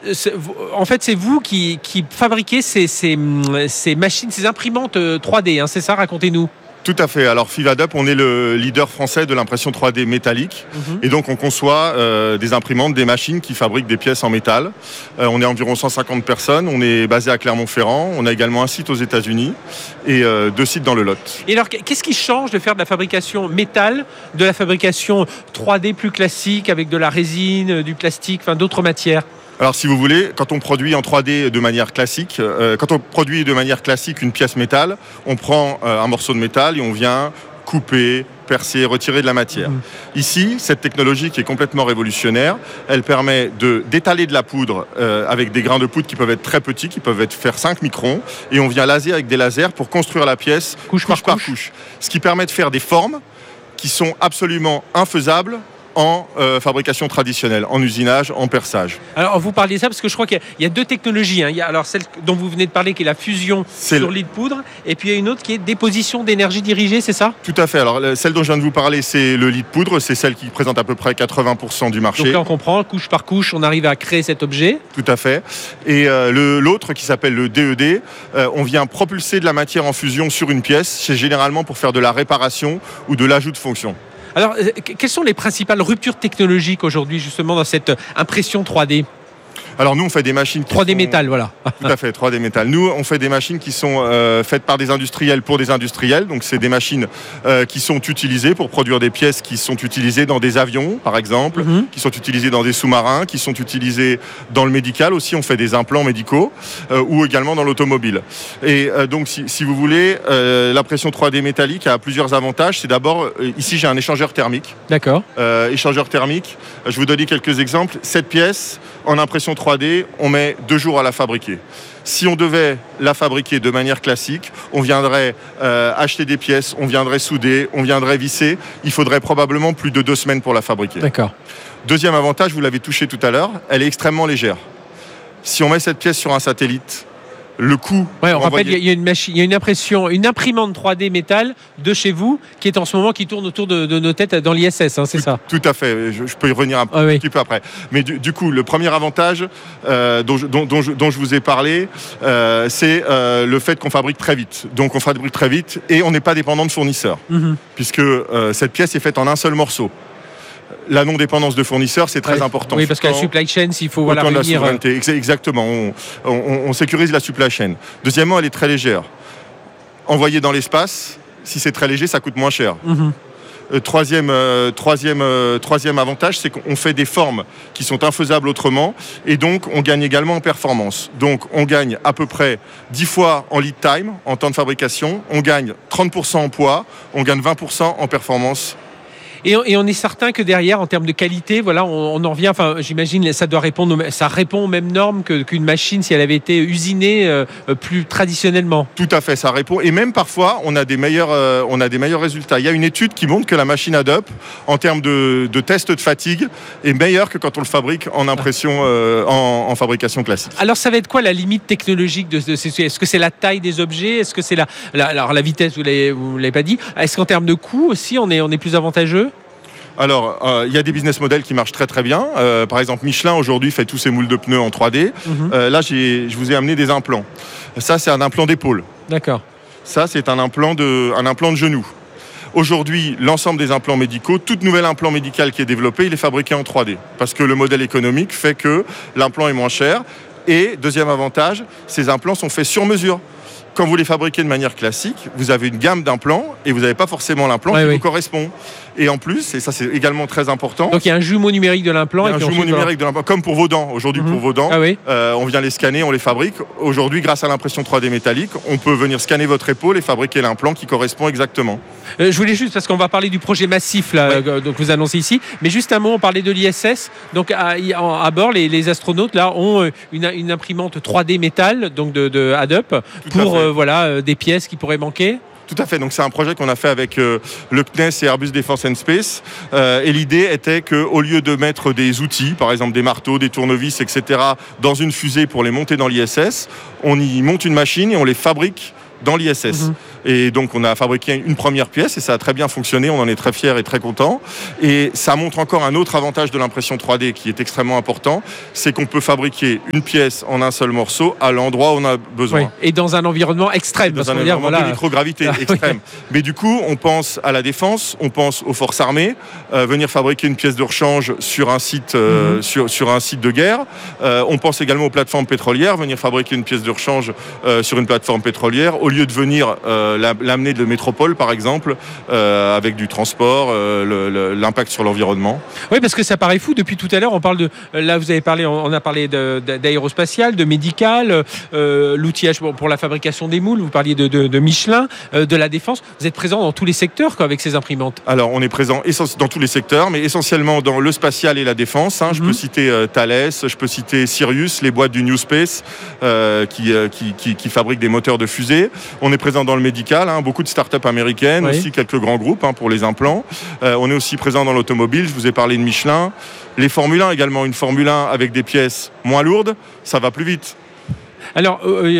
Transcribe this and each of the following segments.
en fait, c'est vous qui fabriquez ces machines, ces imprimantes 3D, hein, c'est ça? Racontez-nous. Tout à fait. Alors Fivadup, on est le leader français de l'impression 3D métallique. Et donc on conçoit des imprimantes, des machines qui fabriquent des pièces en métal. On est environ 150 personnes. On est basé à Clermont-Ferrand. On a également un site aux États-Unis et 2 sites dans le Lot. Et alors, qu'est-ce qui change de faire de la fabrication métal, de la fabrication 3D plus classique avec de la résine, du plastique, enfin d'autres matières? Alors si vous voulez, quand on produit en 3D de manière classique, une pièce métal, on prend un morceau de métal et on vient couper, percer, retirer de la matière. Ici, cette technologie qui est complètement révolutionnaire, elle permet d'étaler de la poudre avec des grains de poudre qui peuvent être très petits, qui peuvent faire 5 microns, et on vient laser avec des lasers pour construire la pièce couche par couche. Ce qui permet de faire des formes qui sont absolument infaisables en fabrication traditionnelle, en usinage, en perçage. Alors vous parliez de ça parce que je crois qu'il y a 2 technologies. Hein. Il y a alors celle dont vous venez de parler qui est la fusion sur lit de poudre, et puis il y a une autre qui est déposition d'énergie dirigée, c'est ça? Tout à fait. Alors celle dont je viens de vous parler, c'est le lit de poudre, c'est celle qui représente à peu près 80% du marché. Donc là on comprend, couche par couche, on arrive à créer cet objet. Tout à fait. Et l'autre qui s'appelle le DED, on vient propulser de la matière en fusion sur une pièce, c'est généralement pour faire de la réparation ou de l'ajout de fonction. Alors, quelles sont les principales ruptures technologiques aujourd'hui, justement, dans cette impression 3D ? Alors nous, on fait des machines 3D métal, voilà. Tout à fait, 3D métal. Nous, on fait des machines qui sont faites par des industriels pour des industriels. Donc c'est des machines qui sont utilisées pour produire des pièces qui sont utilisées dans des avions, par exemple, qui sont utilisées dans des sous-marins, qui sont utilisées dans le médical aussi. On fait des implants médicaux ou également dans l'automobile. Et donc si vous voulez, l'impression 3D métallique a plusieurs avantages. C'est d'abord, ici j'ai un échangeur thermique. D'accord. Échangeur thermique, je vais vous donner quelques exemples. Cette pièce, en impression 3D, on met 2 jours à la fabriquer. Si on devait la fabriquer de manière classique, on viendrait acheter des pièces, on viendrait souder, on viendrait visser. Il faudrait probablement plus de 2 semaines pour la fabriquer. D'accord. Deuxième avantage, vous l'avez touché tout à l'heure, elle est extrêmement légère. Si on met cette pièce sur un satellite, le coût... Ouais, on rappelle, il y a une machine, il y a une imprimante 3D métal de chez vous qui est en ce moment qui tourne autour de nos têtes dans l'ISS, hein, c'est ça? Tout à fait, je peux y revenir un petit peu après. Mais du coup, le premier avantage dont je vous ai parlé, c'est le fait qu'on fabrique très vite. Donc on fabrique très vite et on n'est pas dépendant de fournisseurs, puisque cette pièce est faite en un seul morceau. La non-dépendance de fournisseurs, c'est très important. Oui, parce que la supply chain, s'il faut réunir... La souveraineté, exactement. On sécurise la supply chain. Deuxièmement, elle est très légère. Envoyée dans l'espace, si c'est très léger, ça coûte moins cher. Troisième avantage, c'est qu'on fait des formes qui sont infaisables autrement, et donc on gagne également en performance. Donc on gagne à peu près 10 fois en lead time, en temps de fabrication, on gagne 30% en poids, on gagne 20% en performance. Et on est certain que derrière, en termes de qualité, voilà, on en revient. Enfin, j'imagine, ça répond aux mêmes normes qu'une machine si elle avait été usinée plus traditionnellement. Tout à fait, ça répond. Et même parfois, on a des meilleurs résultats. Il y a une étude qui montre que la machine Hadoop, en termes de test de fatigue, est meilleure que quand on le fabrique en impression, en fabrication classique. Alors, ça va être quoi la limite technologique est-ce que c'est la taille des objets? Est-ce que c'est la vitesse? Vous l'avez pas dit. Est-ce qu'en termes de coût aussi, on est plus avantageux? Alors, il y a des business models qui marchent très très bien. Par exemple, Michelin aujourd'hui fait tous ses moules de pneus en 3D. Là, je vous ai amené des implants. Ça, c'est un implant d'épaule. D'accord. Ça, c'est un implant de genou. Aujourd'hui, l'ensemble des implants médicaux, tout nouvel implant médical qui est développé, il est fabriqué en 3D. Parce que le modèle économique fait que l'implant est moins cher. Et deuxième avantage, ces implants sont faits sur mesure. Quand vous les fabriquez de manière classique, vous avez une gamme d'implants et vous n'avez pas forcément l'implant qui vous correspond. Et en plus, et ça c'est également très important... Donc il y a un jumeau numérique de l'implant. Un jumeau numérique de l'implant, comme pour vos dents. Aujourd'hui, pour vos dents, on vient les scanner, on les fabrique. Aujourd'hui, grâce à l'impression 3D métallique, on peut venir scanner votre épaule et fabriquer l'implant qui correspond exactement. Je voulais juste, parce qu'on va parler du projet massif là, donc vous annoncez ici, mais juste un mot, on parlait de l'ISS. Donc à bord, les astronautes là ont une imprimante 3D métal, donc de Hadoop, pour des pièces qui pourraient manquer. Tout à fait, donc c'est un projet qu'on a fait avec le CNES et Airbus Defence and Space, et l'idée était qu'au lieu de mettre des outils, par exemple des marteaux, des tournevis, etc., dans une fusée pour les monter dans l'ISS, on y monte une machine et on les fabrique dans l'ISS. Et donc on a fabriqué une première pièce et ça a très bien fonctionné, on en est très fiers et très contents. Et ça montre encore un autre avantage de l'impression 3D qui est extrêmement important, c'est qu'on peut fabriquer une pièce en un seul morceau à l'endroit où on a besoin. Oui. Et dans un environnement extrême. Dans un environnement de microgravité extrême. Mais du coup, on pense à la défense, on pense aux forces armées, venir fabriquer une pièce de rechange sur un site, sur un site de guerre. On pense également aux plateformes pétrolières, venir fabriquer une pièce de rechange sur une plateforme pétrolière, au lieu de venir l'amener de métropole, par exemple, avec du transport, l'impact sur l'environnement. Oui, parce que ça paraît fou. Depuis tout à l'heure, on parle de. Là, vous avez parlé, on a parlé d'aérospatial, de médical, l'outillage pour la fabrication des moules. Vous parliez de Michelin, de la défense. Vous êtes présent dans tous les secteurs avec ces imprimantes. Alors, on est présent dans tous les secteurs, mais essentiellement dans le spatial et la défense. Je peux citer Thales, je peux citer Sirius, les boîtes du New Space qui fabriquent des moteurs de fusée. On est présent dans le médical, beaucoup de start-up américaines, aussi quelques grands groupes pour les implants. On est aussi présent dans l'automobile. Je vous ai parlé de Michelin. Les Formule 1 également, une Formule 1 avec des pièces moins lourdes, ça va plus vite. Alors,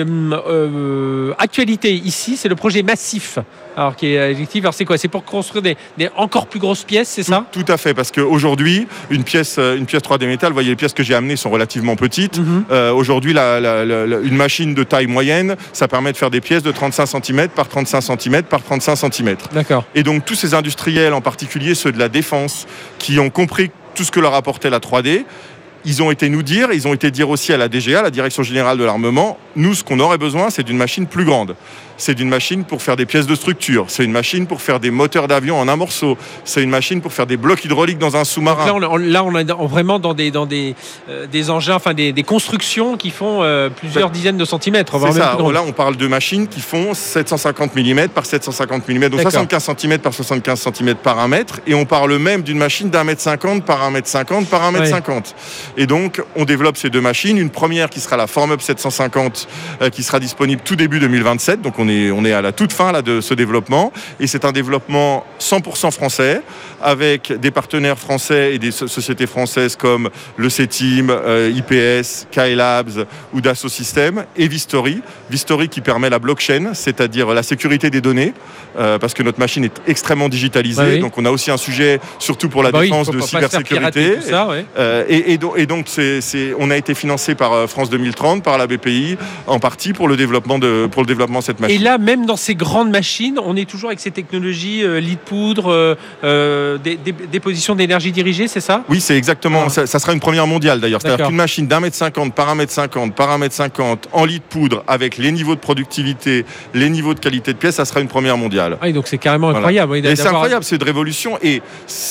actualité ici, c'est le projet Massif. Alors, qui est effectif. Alors, c'est quoi? C'est pour construire des encore plus grosses pièces, c'est ça? Tout à fait, parce qu'aujourd'hui, une pièce 3D métal, vous voyez, les pièces que j'ai amenées sont relativement petites. Aujourd'hui, une machine de taille moyenne, ça permet de faire des pièces de 35 cm par 35 cm par 35 cm. D'accord. Et donc, tous ces industriels, en particulier ceux de la défense, qui ont compris tout ce que leur apportait la 3D, ils ont été dire aussi à la DGA, la Direction Générale de l'Armement, nous, ce qu'on aurait besoin, c'est d'une machine plus grande. C'est d'une machine pour faire des pièces de structure. C'est une machine pour faire des moteurs d'avion en un morceau. C'est une machine pour faire des blocs hydrauliques dans un sous-marin. Là, on est vraiment dans des engins, enfin des constructions qui font plusieurs dizaines de centimètres. C'est ça. Là, on parle de machines qui font 750 mm par 750 mm, donc 75 cm par 75 cm par 1 mètre. Et on parle même d'une machine d'1,50 m par 1,50 m par 1,50 m. Et donc, on développe ces deux machines. Une première qui sera la Formup 750, qui sera disponible tout début 2027. Donc, on est à la toute fin là, de ce développement. Et c'est un développement 100% français, avec des partenaires français et des sociétés françaises comme le CETIM, IPS, Skylabs ou Dassault Systèmes, et Vistory. Vistory qui permet la blockchain, c'est-à-dire la sécurité des données, parce que notre machine est extrêmement digitalisée. Donc, on a aussi un sujet, surtout pour la défense, de cybersécurité. Et donc, on a été financé par France 2030, par la BPI, en partie pour le développement de cette machine. Et là, même dans ces grandes machines, on est toujours avec ces technologies lit de poudre, déposition d'énergie dirigée, c'est ça? Oui, c'est exactement. Ça sera une première mondiale d'ailleurs. C'est-à-dire qu'une machine d'1,50 m par 1,50 m par 1,50 m en lit de poudre, avec les niveaux de productivité, les niveaux de qualité de pièce, ça sera une première mondiale. Ah, donc c'est carrément incroyable. Voilà. Et c'est incroyable, c'est une révolution. Et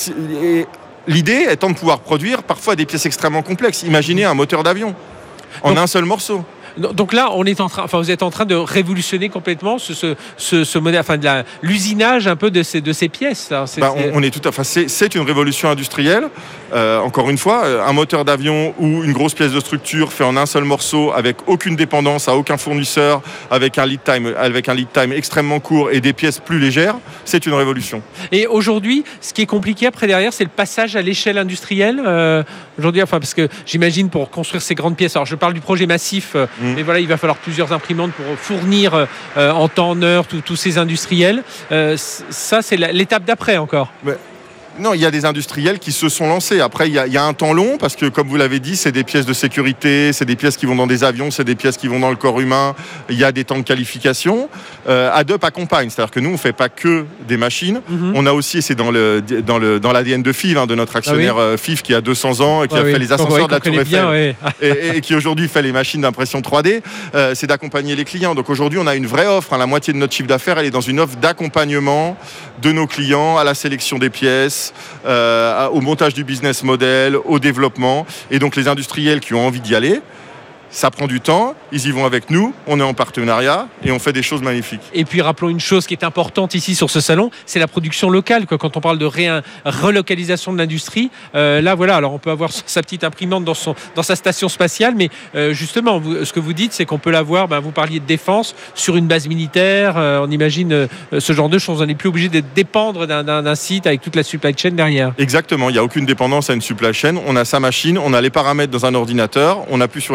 l'idée étant de pouvoir produire parfois des pièces extrêmement complexes. Imaginez un moteur d'avion en un seul morceau. Donc là, vous êtes en train de révolutionner complètement ce modèle, l'usinage un peu de ces pièces. On est tout à fait. C'est une révolution industrielle. Encore une fois, un moteur d'avion ou une grosse pièce de structure fait en un seul morceau, avec aucune dépendance à aucun fournisseur, avec un lead time extrêmement court et des pièces plus légères. C'est une révolution. Et aujourd'hui, ce qui est compliqué après derrière, c'est le passage à l'échelle industrielle. Aujourd'hui, parce que j'imagine pour construire ces grandes pièces. Alors, je parle du projet Massif. Mais voilà, il va falloir plusieurs imprimantes pour fournir en temps, en heure, tous ces industriels. Ça, c'est l'étape d'après encore. Non, il y a des industriels qui se sont lancés. Après, il y a un temps long parce que, comme vous l'avez dit, c'est des pièces de sécurité, c'est des pièces qui vont dans des avions, c'est des pièces qui vont dans le corps humain. Il y a des temps de qualification. Adobe accompagne, c'est-à-dire que nous, on ne fait pas que des machines. On a aussi, et c'est dans l'ADN de FIV, de notre actionnaire FIV qui a 200 ans et qui a fait les ascenseurs de la Tour Eiffel et qui aujourd'hui fait les machines d'impression 3D, c'est d'accompagner les clients. Donc aujourd'hui, on a une vraie offre. La moitié de notre chiffre d'affaires, elle est dans une offre d'accompagnement de nos clients à la sélection des pièces, au montage du business model, au développement. Et donc les industriels qui ont envie d'y aller, ça prend du temps, ils y vont avec nous, on est en partenariat et on fait des choses magnifiques. Et puis rappelons une chose qui est importante ici sur ce salon, c'est la production locale. Quand on parle de relocalisation de l'industrie, là voilà, alors on peut avoir sa petite imprimante dans sa station spatiale, mais justement, ce que vous dites, c'est qu'on peut l'avoir, vous parliez de défense, sur une base militaire, on imagine ce genre de choses, on n'est plus obligé de dépendre d'un site avec toute la supply chain derrière. Exactement, il n'y a aucune dépendance à une supply chain, on a sa machine, on a les paramètres dans un ordinateur, on appuie sur les boutons, on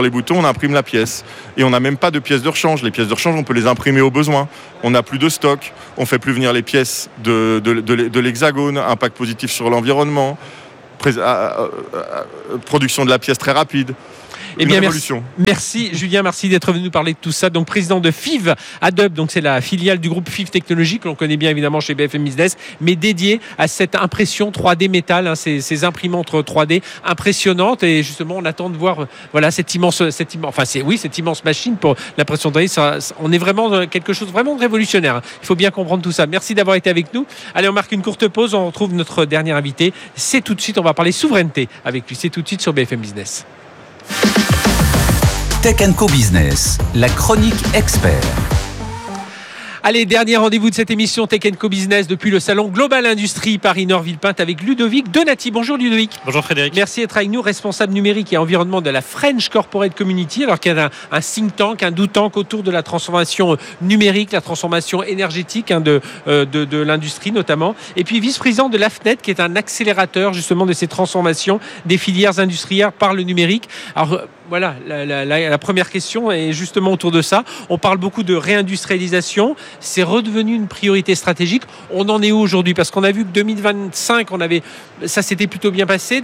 imprime la pièce. Et on n'a même pas de pièces de rechange. Les pièces de rechange, on peut les imprimer au besoin. On n'a plus de stock. On fait plus venir les pièces de l'Hexagone. Impact positif sur l'environnement. Production de la pièce très rapide. Eh bien, merci Julien, merci d'être venu nous parler de tout ça. Donc président de FIV Adobe, donc c'est la filiale du groupe FIV Technologies que l'on connaît bien évidemment chez BFM Business, mais dédiée à cette impression 3D métal, ces imprimantes 3D impressionnantes. Et justement, on attend de voir cette immense machine pour l'impression 3D. On est vraiment dans quelque chose vraiment de révolutionnaire. Il faut bien comprendre tout ça. Merci d'avoir été avec nous. Allez, on marque une courte pause. On retrouve notre dernier invité. C'est tout de suite. On va parler souveraineté avec lui. C'est tout de suite sur BFM Business. Tech & Co Business, la chronique expert. Allez, dernier rendez-vous de cette émission Tech & Co Business depuis le salon Global Industrie Paris-Nord Villepinte avec Ludovic Donati. Bonjour Ludovic. Bonjour Frédéric. Merci d'être avec nous, responsable numérique et environnement de la French Corporate Community, alors qu'il y a un think tank, un do tank autour de la transformation numérique, la transformation énergétique de l'industrie notamment. Et puis vice-président de l'AFNET, qui est un accélérateur justement de ces transformations des filières industrielles par le numérique. Alors voilà, la première question est justement autour de ça. On parle beaucoup de réindustrialisation. C'est redevenu une priorité stratégique. On en est où aujourd'hui ? Parce qu'on a vu que 2025, ça s'était plutôt bien passé.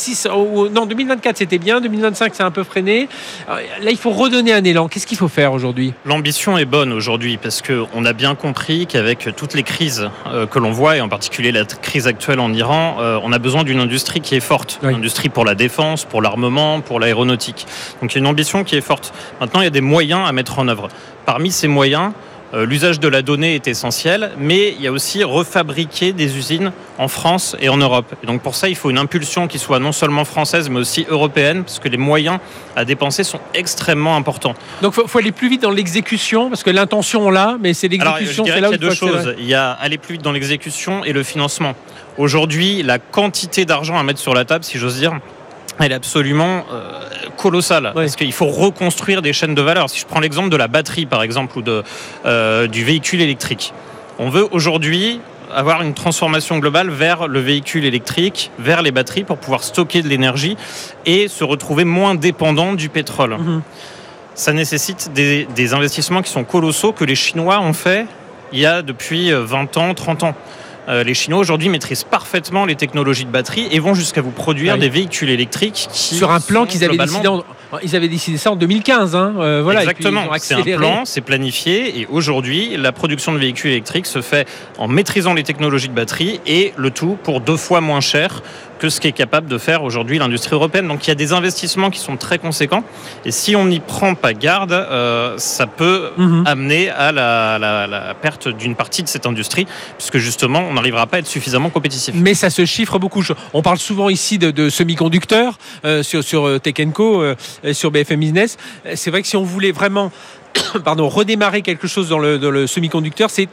2024, c'était bien. 2025, c'est un peu freiné. Alors, là, il faut redonner un élan. Qu'est-ce qu'il faut faire aujourd'hui ? L'ambition est bonne aujourd'hui parce qu'on a bien compris qu'avec toutes les crises que l'on voit, et en particulier la crise actuelle en Iran, on a besoin d'une industrie qui est forte. Oui. Une industrie pour la défense, pour l'armement, pour l'aéronautique. Donc il y a une ambition qui est forte. Maintenant, il y a des moyens à mettre en œuvre. Parmi ces moyens, l'usage de la donnée est essentiel, mais il y a aussi refabriquer des usines en France et en Europe. Et donc pour ça, il faut une impulsion qui soit non seulement française, mais aussi européenne, parce que les moyens à dépenser sont extrêmement importants. Donc il faut aller plus vite dans l'exécution, parce que l'intention, on l'a, mais c'est l'exécution. Alors, je dirais qu'il y a deux choses. Il y a aller plus vite dans l'exécution et le financement. Aujourd'hui, la quantité d'argent à mettre sur la table, si j'ose dire, elle est absolument colossale, oui. Parce qu'il faut reconstruire des chaînes de valeur. Si je prends l'exemple de la batterie, par exemple, ou du véhicule électrique, on veut aujourd'hui avoir une transformation globale vers le véhicule électrique, vers les batteries, pour pouvoir stocker de l'énergie et se retrouver moins dépendant du pétrole. Mmh. Ça nécessite des investissements qui sont colossaux, que les Chinois ont fait il y a depuis 20 ans, 30 ans. Les Chinois aujourd'hui maîtrisent parfaitement les technologies de batterie et vont jusqu'à vous produire des véhicules électriques qui sur un plan qu'ils avaient décidé. Ils avaient décidé ça en 2015. Voilà, exactement. C'est un plan, c'est planifié et aujourd'hui la production de véhicules électriques se fait en maîtrisant les technologies de batterie et le tout pour 2 fois moins cher que ce qu'est capable de faire aujourd'hui l'industrie européenne. Donc il y a des investissements qui sont très conséquents et si on n'y prend pas garde, ça peut amener à la perte d'une partie de cette industrie, puisque justement on n'arrivera pas à être suffisamment compétitif. Mais ça se chiffre beaucoup. On parle souvent ici de semi-conducteurs sur Tech & Co, sur BFM Business. C'est vrai que si on voulait vraiment redémarrer quelque chose dans le semi-conducteur, c'est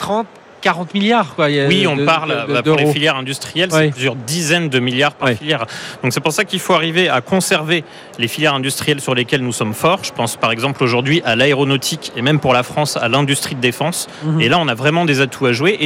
40 milliards. Oui, on parle pour les filières industrielles, c'est plusieurs dizaines de milliards par filière. Donc c'est pour ça qu'il faut arriver à conserver les filières industrielles sur lesquelles nous sommes forts. Je pense par exemple aujourd'hui à l'aéronautique et même pour la France à l'industrie de défense. Et là, on a vraiment des atouts à jouer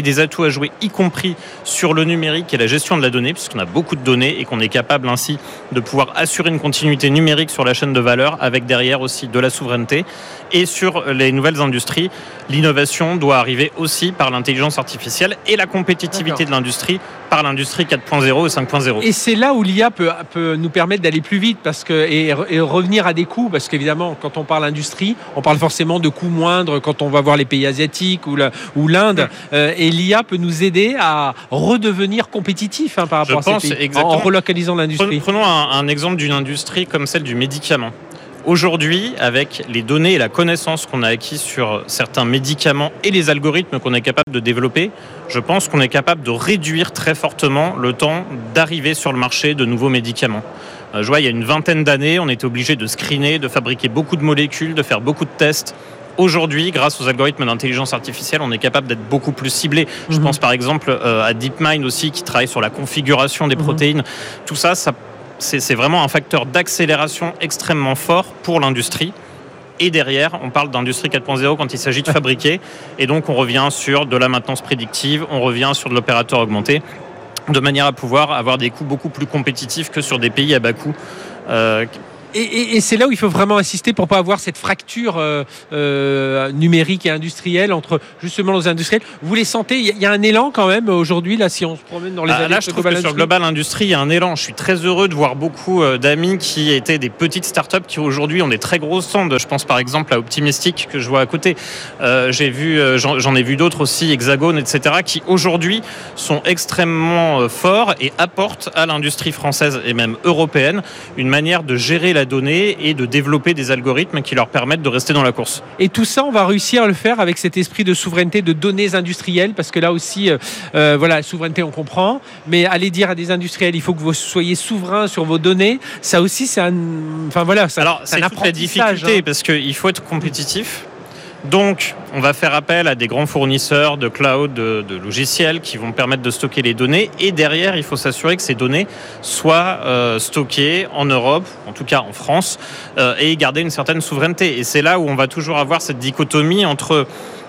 y compris sur le numérique et la gestion de la donnée, puisqu'on a beaucoup de données et qu'on est capable ainsi de pouvoir assurer une continuité numérique sur la chaîne de valeur avec derrière aussi de la souveraineté. Et sur les nouvelles industries, l'innovation doit arriver aussi par l'intelligence artificielle et la compétitivité de l'industrie par l'industrie 4.0 et 5.0. Et c'est là où l'IA peut nous permettre d'aller plus vite et revenir à des coûts, parce qu'évidemment, quand on parle industrie, on parle forcément de coûts moindres quand on va voir les pays asiatiques ou l'Inde. Et l'IA peut nous aider à redevenir compétitifs par rapport à ces pays, en relocalisant l'industrie. Prenons un exemple d'une industrie comme celle du médicament. Aujourd'hui, avec les données et la connaissance qu'on a acquis sur certains médicaments et les algorithmes qu'on est capable de développer, je pense qu'on est capable de réduire très fortement le temps d'arriver sur le marché de nouveaux médicaments. Je vois, il y a une vingtaine d'années, on était obligé de screener, de fabriquer beaucoup de molécules, de faire beaucoup de tests. Aujourd'hui, grâce aux algorithmes d'intelligence artificielle, on est capable d'être beaucoup plus ciblé. Je pense par exemple à DeepMind aussi, qui travaille sur la configuration des protéines. Tout ça, c'est vraiment un facteur d'accélération extrêmement fort pour l'industrie. Et derrière, on parle d'industrie 4.0 quand il s'agit de fabriquer. Et donc, on revient sur de la maintenance prédictive, on revient sur de l'opérateur augmenté, de manière à pouvoir avoir des coûts beaucoup plus compétitifs que sur des pays à bas coût. Et c'est là où il faut vraiment insister pour pas avoir cette fracture numérique et industrielle entre justement nos industriels. Vous les sentez, il y a un élan quand même aujourd'hui là si on se promène dans les là je trouve que sur Global Industrie il y a un élan. Je suis très heureux de voir beaucoup d'amis qui étaient des petites startups qui aujourd'hui ont des très grosses stands. Je pense par exemple à Optimistic que je vois à côté. J'en ai vu d'autres aussi, Hexagone, etc. qui aujourd'hui sont extrêmement forts et apportent à l'industrie française et même européenne une manière de gérer la donnée et de développer des algorithmes qui leur permettent de rester dans la course. Et tout ça, on va réussir à le faire avec cet esprit de souveraineté de données industrielles, parce que là aussi, la souveraineté, on comprend, mais aller dire à des industriels, il faut que vous soyez souverains sur vos données, ça aussi, c'est un apprentissage. C'est toute la difficulté, parce qu'il faut être compétitif. Donc, on va faire appel à des grands fournisseurs de cloud, de logiciels qui vont permettre de stocker les données. Et derrière, il faut s'assurer que ces données soient stockées en Europe, en tout cas en France, et garder une certaine souveraineté. Et c'est là où on va toujours avoir cette dichotomie entre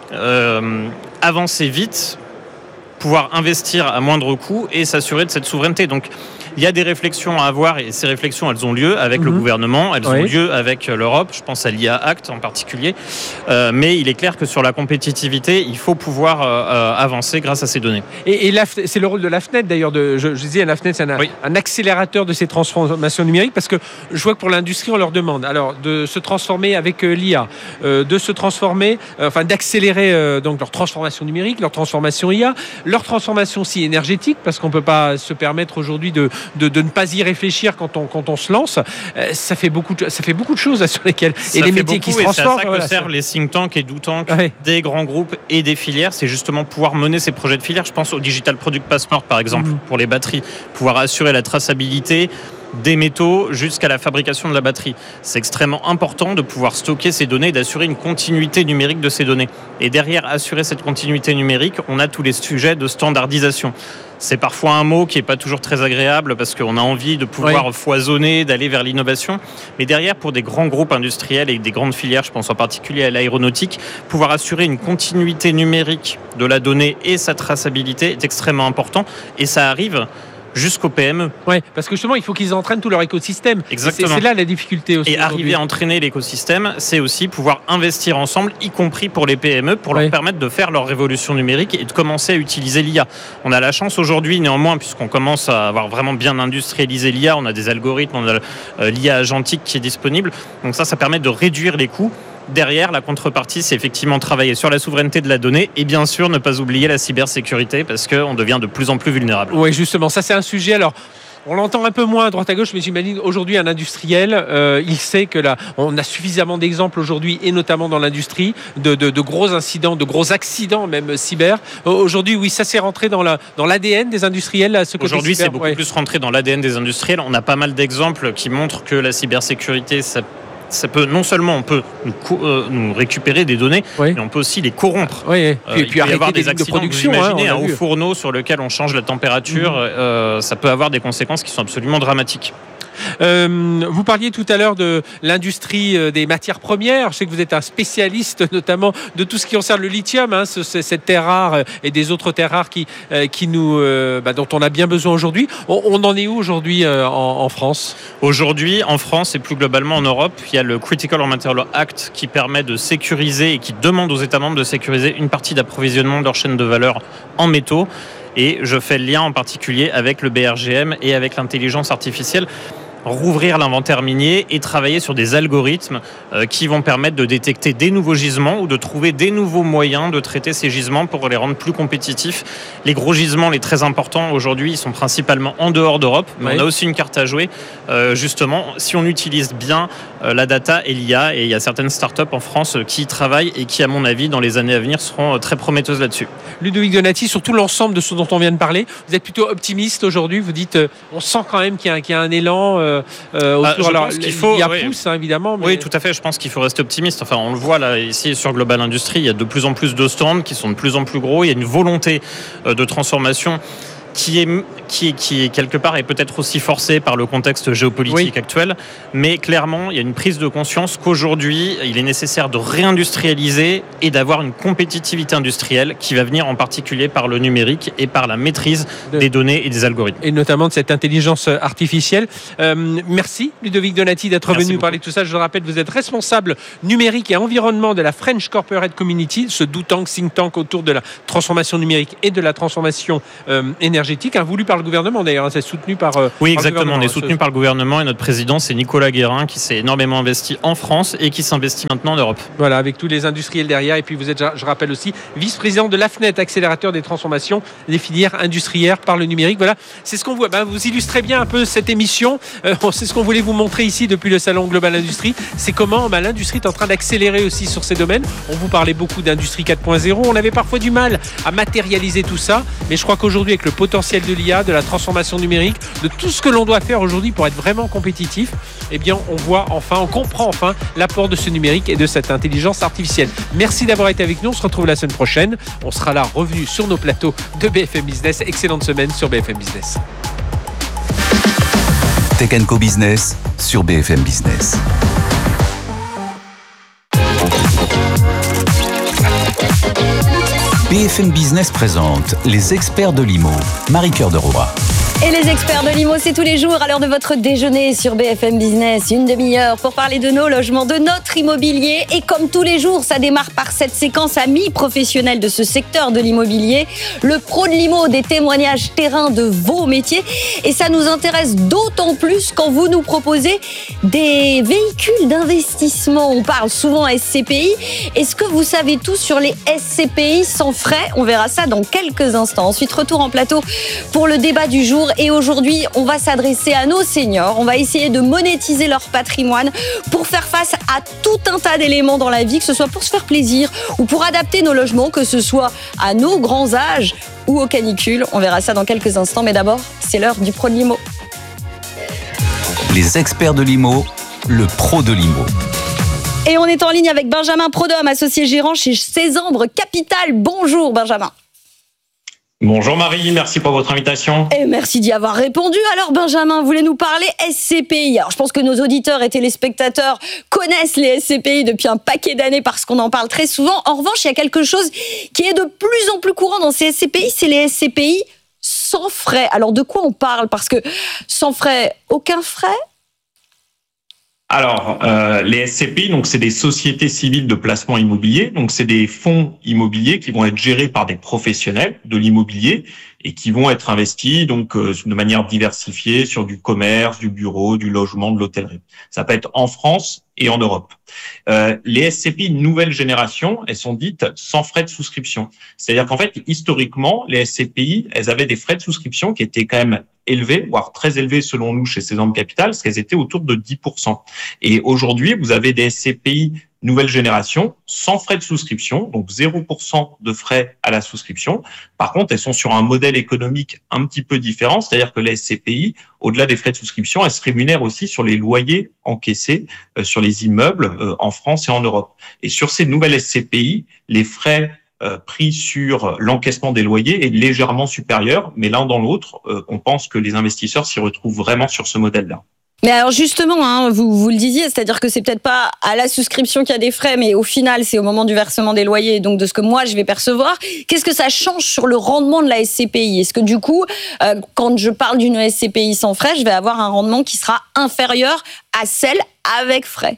avancer vite, pouvoir investir à moindre coût et s'assurer de cette souveraineté. Donc, il y a des réflexions à avoir et ces réflexions, elles ont lieu avec le gouvernement, elles ont lieu avec l'Europe, je pense à l'IA Act en particulier. Mais il est clair que sur la compétitivité, il faut pouvoir avancer grâce à ces données. Et c'est le rôle de l'AFNET d'ailleurs. Je disais, l'AFNET, c'est un accélérateur de ces transformations numériques parce que je vois que pour l'industrie, on leur demande alors de se transformer avec l'IA, de se transformer, d'accélérer donc leur transformation numérique, leur transformation IA, leur transformation aussi énergétique parce qu'on ne peut pas se permettre aujourd'hui de ne pas y réfléchir quand on se lance. Ça fait beaucoup de choses là, sur lesquelles et les métiers qui se transforment. C'est à ça que servent les think tanks et do tanks des grands groupes et des filières. C'est justement pouvoir mener ces projets de filière. Je pense au Digital Product Passport par exemple pour les batteries, pouvoir assurer la traçabilité des métaux jusqu'à la fabrication de la batterie. C'est extrêmement important de pouvoir stocker ces données et d'assurer une continuité numérique de ces données. Et derrière, assurer cette continuité numérique, on a tous les sujets de standardisation. C'est parfois un mot qui n'est pas toujours très agréable parce qu'on a envie de pouvoir foisonner, d'aller vers l'innovation. Mais derrière, pour des grands groupes industriels et des grandes filières, je pense en particulier à l'aéronautique, pouvoir assurer une continuité numérique de la donnée et sa traçabilité est extrêmement important. Et ça arrive jusqu'au PME. Oui, parce que justement, il faut qu'ils entraînent tout leur écosystème. Exactement. C'est là la difficulté aussi. Et arriver à entraîner l'écosystème, c'est aussi pouvoir investir ensemble, y compris pour les PME, pour leur permettre de faire leur révolution numérique et de commencer à utiliser l'IA. On a la chance aujourd'hui, néanmoins, puisqu'on commence à avoir vraiment bien industrialisé l'IA, on a des algorithmes, on a l'IA agentique qui est disponible. Donc ça permet de réduire les coûts. Derrière, la contrepartie, c'est effectivement travailler sur la souveraineté de la donnée et bien sûr ne pas oublier la cybersécurité parce qu'on devient de plus en plus vulnérable. Oui, justement, ça c'est un sujet. Alors, on l'entend un peu moins à droite à gauche, mais j'imagine aujourd'hui un industriel, il sait que là, on a suffisamment d'exemples aujourd'hui, et notamment dans l'industrie, de gros incidents, de gros accidents même cyber. Aujourd'hui, oui, ça s'est rentré dans l'ADN des industriels. Aujourd'hui, c'est beaucoup plus rentré dans l'ADN des industriels. On a pas mal d'exemples qui montrent que la cybersécurité, ça peut non seulement on peut nous récupérer des données, mais on peut aussi les corrompre. Et puis il peut y avoir des accidents. De production, vous imaginez un haut fourneau sur lequel on change la température, ça peut avoir des conséquences qui sont absolument dramatiques. Vous parliez tout à l'heure de l'industrie des matières premières. Je sais que vous êtes un spécialiste notamment de tout ce qui concerne le lithium, cette terre rare et des autres terres rares dont on a bien besoin aujourd'hui. On en est où aujourd'hui en France ? Aujourd'hui, en France et plus globalement en Europe, il y a le Critical Raw Materials Act qui permet de sécuriser et qui demande aux États membres de sécuriser une partie d'approvisionnement de leur chaîne de valeur en métaux. Et je fais le lien en particulier avec le BRGM et avec l'intelligence artificielle. Rouvrir l'inventaire minier et travailler sur des algorithmes qui vont permettre de détecter des nouveaux gisements ou de trouver des nouveaux moyens de traiter ces gisements pour les rendre plus compétitifs. Les gros gisements, les très importants aujourd'hui, ils sont principalement en dehors d'Europe, mais on a aussi une carte à jouer. Justement, si on utilise bien la data et l'IA, et il y a certaines startups en France qui y travaillent et qui, à mon avis, dans les années à venir, seront très prometteuses là-dessus. Ludovic Donati, sur tout l'ensemble de ce dont on vient de parler, vous êtes plutôt optimiste aujourd'hui. Vous dites, on sent quand même qu'il y a un élan autour. Alors, il y a pousse, évidemment. Mais... Oui, tout à fait. Je pense qu'il faut rester optimiste. Enfin, on le voit là, ici, sur Global Industrie, il y a de plus en plus de stands qui sont de plus en plus gros. Il y a une volonté de transformation qui est qui quelque part est peut-être aussi forcée par le contexte géopolitique actuel, mais clairement il y a une prise de conscience qu'aujourd'hui il est nécessaire de réindustrialiser et d'avoir une compétitivité industrielle qui va venir en particulier par le numérique et par la maîtrise des données et des algorithmes. Et notamment de cette intelligence artificielle. Merci Ludovic Donati d'être venu parler de tout ça. Je le rappelle, vous êtes responsable numérique et environnement de la French Corporate Community, ce think tank autour de la transformation numérique et de la transformation énergétique, voulu par le gouvernement d'ailleurs, c'est soutenu par... Oui, exactement, on est soutenu par le gouvernement et notre président c'est Nicolas Guérin qui s'est énormément investi en France et qui s'investit maintenant en Europe. Voilà, avec tous les industriels derrière. Et puis vous êtes, je rappelle aussi, vice-président de l'AFNET, accélérateur des transformations des filières industrielles par le numérique. Voilà, c'est ce qu'on voit. Vous illustrez bien un peu cette émission. C'est ce qu'on voulait vous montrer ici depuis le Salon Global Industrie. C'est comment l'industrie est en train d'accélérer aussi sur ces domaines. On vous parlait beaucoup d'industrie 4.0. On avait parfois du mal à matérialiser tout ça. Mais je crois qu'aujourd'hui, avec le potentiel de l'IA, de la transformation numérique, de tout ce que l'on doit faire aujourd'hui pour être vraiment compétitif, eh bien, on comprend enfin l'apport de ce numérique et de cette intelligence artificielle. Merci d'avoir été avec nous. On se retrouve la semaine prochaine. On sera là, revenu sur nos plateaux de BFM Business. Excellente semaine sur BFM Business. Tech & Co Business sur BFM Business. BFM Business présente les experts de l'IMO. Marie-Cœur de Roy. Et les experts de l'IMO, c'est tous les jours à l'heure de votre déjeuner sur BFM Business. Une demi-heure pour parler de nos logements, de notre immobilier. Et comme tous les jours, ça démarre par cette séquence amis professionnels de ce secteur de l'immobilier. Le pro de l'IMO, des témoignages terrain de vos métiers. Et ça nous intéresse d'autant plus quand vous nous proposez des véhicules d'investissement. On parle souvent SCPI. Est-ce que vous savez tout sur les SCPI sans frais? On verra ça dans quelques instants. Ensuite, retour en plateau pour le débat du jour. Et aujourd'hui, on va s'adresser à nos seniors. On va essayer de monétiser leur patrimoine pour faire face à tout un tas d'éléments dans la vie, que ce soit pour se faire plaisir ou pour adapter nos logements, que ce soit à nos grands âges ou aux canicules. On verra ça dans quelques instants. Mais d'abord, c'est l'heure du pro de l'IMO. Les experts de l'IMO, le pro de l'IMO. Et on est en ligne avec Benjamin Prodhomme, associé gérant chez Cézembre Capital. Bonjour Benjamin. Bonjour Marie, merci pour votre invitation. Et merci d'y avoir répondu. Alors Benjamin, vous voulez nous parler SCPI? Alors je pense que nos auditeurs et téléspectateurs connaissent les SCPI depuis un paquet d'années parce qu'on en parle très souvent. En revanche, il y a quelque chose qui est de plus en plus courant dans ces SCPI, c'est les SCPI sans frais. Alors de quoi on parle? Parce que sans frais, aucun frais? Alors, les SCPI, donc c'est des sociétés civiles de placement immobilier. Donc, c'est des fonds immobiliers qui vont être gérés par des professionnels de l'immobilier et qui vont être investis donc de manière diversifiée sur du commerce, du bureau, du logement, de l'hôtellerie. Ça peut être en France et en Europe. Les SCPI nouvelle génération, elles sont dites sans frais de souscription. C'est-à-dire qu'en fait, historiquement, les SCPI, elles avaient des frais de souscription qui étaient quand même élevés, voire très élevés selon nous chez Cézembre Capital, parce qu'elles étaient autour de 10%. Et aujourd'hui, vous avez des SCPI nouvelle génération sans frais de souscription, donc 0% de frais à la souscription. Par contre, elles sont sur un modèle économique un petit peu différent, c'est-à-dire que les SCPI, au-delà des frais de souscription, elles se rémunèrent aussi sur les loyers encaissés sur les immeubles en France et en Europe. Et sur ces nouvelles SCPI, les frais pris sur l'encaissement des loyers est légèrement supérieur, mais l'un dans l'autre, on pense que les investisseurs s'y retrouvent vraiment sur ce modèle-là. Mais alors justement, vous le disiez, c'est-à-dire que c'est peut-être pas à la souscription qu'il y a des frais, mais au final, c'est au moment du versement des loyers, donc de ce que moi je vais percevoir. Qu'est-ce que ça change sur le rendement de la SCPI? Est-ce que du coup, quand je parle d'une SCPI sans frais, je vais avoir un rendement qui sera inférieur à celle avec frais?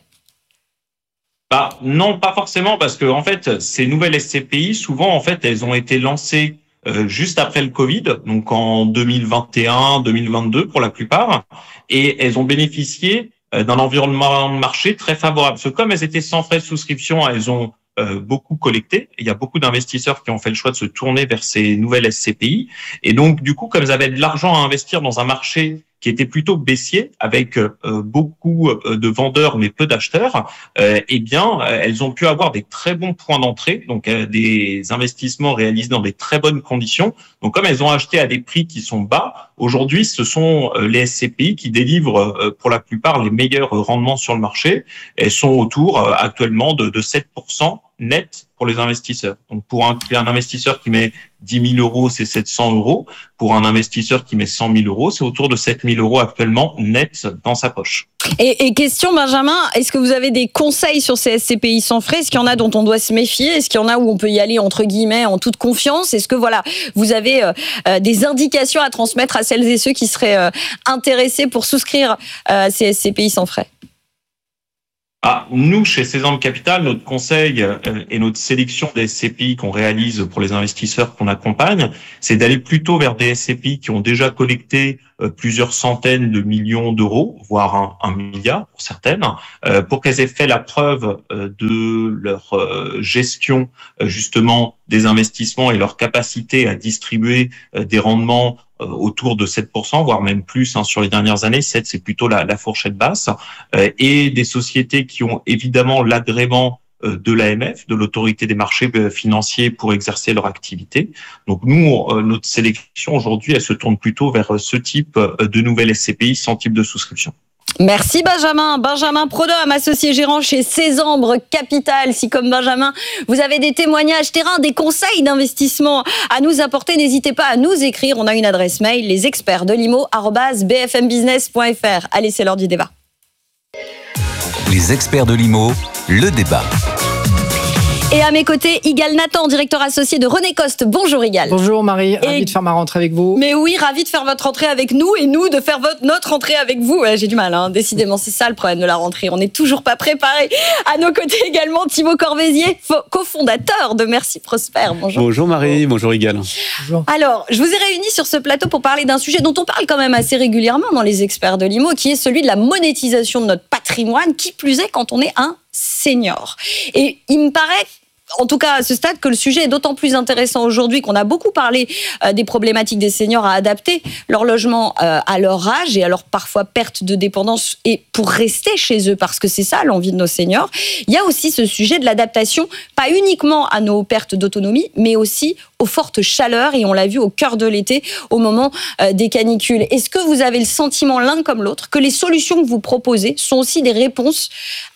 Non, pas forcément, parce que en fait, ces nouvelles SCPI, souvent, en fait, elles ont été lancées juste après le Covid, donc en 2021, 2022 pour la plupart, et elles ont bénéficié d'un environnement de marché très favorable. Parce que comme elles étaient sans frais de souscription, elles ont beaucoup collecté. Il y a beaucoup d'investisseurs qui ont fait le choix de se tourner vers ces nouvelles SCPI. Et donc, du coup, comme elles avaient de l'argent à investir dans un marché qui était plutôt baissier, avec beaucoup de vendeurs mais peu d'acheteurs, eh bien, elles ont pu avoir des très bons points d'entrée, donc des investissements réalisés dans des très bonnes conditions. Donc, comme elles ont acheté à des prix qui sont bas, aujourd'hui, ce sont les SCPI qui délivrent pour la plupart les meilleurs rendements sur le marché. Elles sont autour actuellement de 7% net pour les investisseurs. Donc, pour un investisseur qui met 10 000 euros, c'est 700 euros. Pour un investisseur qui met 100 000 euros, c'est autour de 7 000 euros actuellement net dans sa poche. Et question, Benjamin, est-ce que vous avez des conseils sur ces SCPI sans frais? Est-ce qu'il y en a dont on doit se méfier? Est-ce qu'il y en a où on peut y aller, entre guillemets, en toute confiance? Est-ce que, vous avez des indications à transmettre à celles et ceux qui seraient intéressés pour souscrire ces SCPI sans frais? Nous, chez Cézanne Capital, notre conseil et notre sélection des SCPI qu'on réalise pour les investisseurs qu'on accompagne, c'est d'aller plutôt vers des SCPI qui ont déjà collecté plusieurs centaines de millions d'euros, voire un milliard pour certaines, pour qu'elles aient fait la preuve de leur gestion justement des investissements et leur capacité à distribuer des rendements autour de 7%, voire même plus sur les dernières années. 7, c'est plutôt la fourchette basse. Et des sociétés qui ont évidemment l'agrément de l'AMF, de l'autorité des marchés financiers pour exercer leur activité. Donc nous, notre sélection aujourd'hui, elle se tourne plutôt vers ce type de nouvelles SCPI sans type de souscription. Merci Benjamin. Benjamin Prodhomme, associé gérant chez Cézanne Capital. Si comme Benjamin, vous avez des témoignages terrain, des conseils d'investissement à nous apporter, n'hésitez pas à nous écrire. On a une adresse mail, lesexpertsdelimo@bfmbusiness.fr. Allez, c'est l'heure du débat. Les experts de l'IMO, le débat. Et à mes côtés, Igal Nathan, directeur associé de René Coste. Bonjour Igal. Bonjour Marie, ravi de faire ma rentrée avec vous. Mais oui, ravi de faire votre rentrée avec nous et nous de faire notre rentrée avec vous. Ouais, j'ai du mal, décidément, c'est ça le problème de la rentrée. On n'est toujours pas préparé. À nos côtés également, Thibaut Corvézier, cofondateur de Merci Prosper. Bonjour. Bonjour Marie, bonjour Igal. Bonjour. Alors, je vous ai réunis sur ce plateau pour parler d'un sujet dont on parle quand même assez régulièrement dans les experts de l'IMO, qui est celui de la monétisation de notre patrimoine, qui plus est quand on est un senior. Et il me paraît, en tout cas à ce stade, que le sujet est d'autant plus intéressant aujourd'hui qu'on a beaucoup parlé des problématiques des seniors à adapter leur logement à leur âge et à leur parfois perte de dépendance et pour rester chez eux, parce que c'est ça l'envie de nos seniors. Il y a aussi ce sujet de l'adaptation, pas uniquement à nos pertes d'autonomie, mais aussi aux fortes chaleurs, et on l'a vu au cœur de l'été, au moment des canicules. Est-ce que vous avez le sentiment, l'un comme l'autre, que les solutions que vous proposez sont aussi des réponses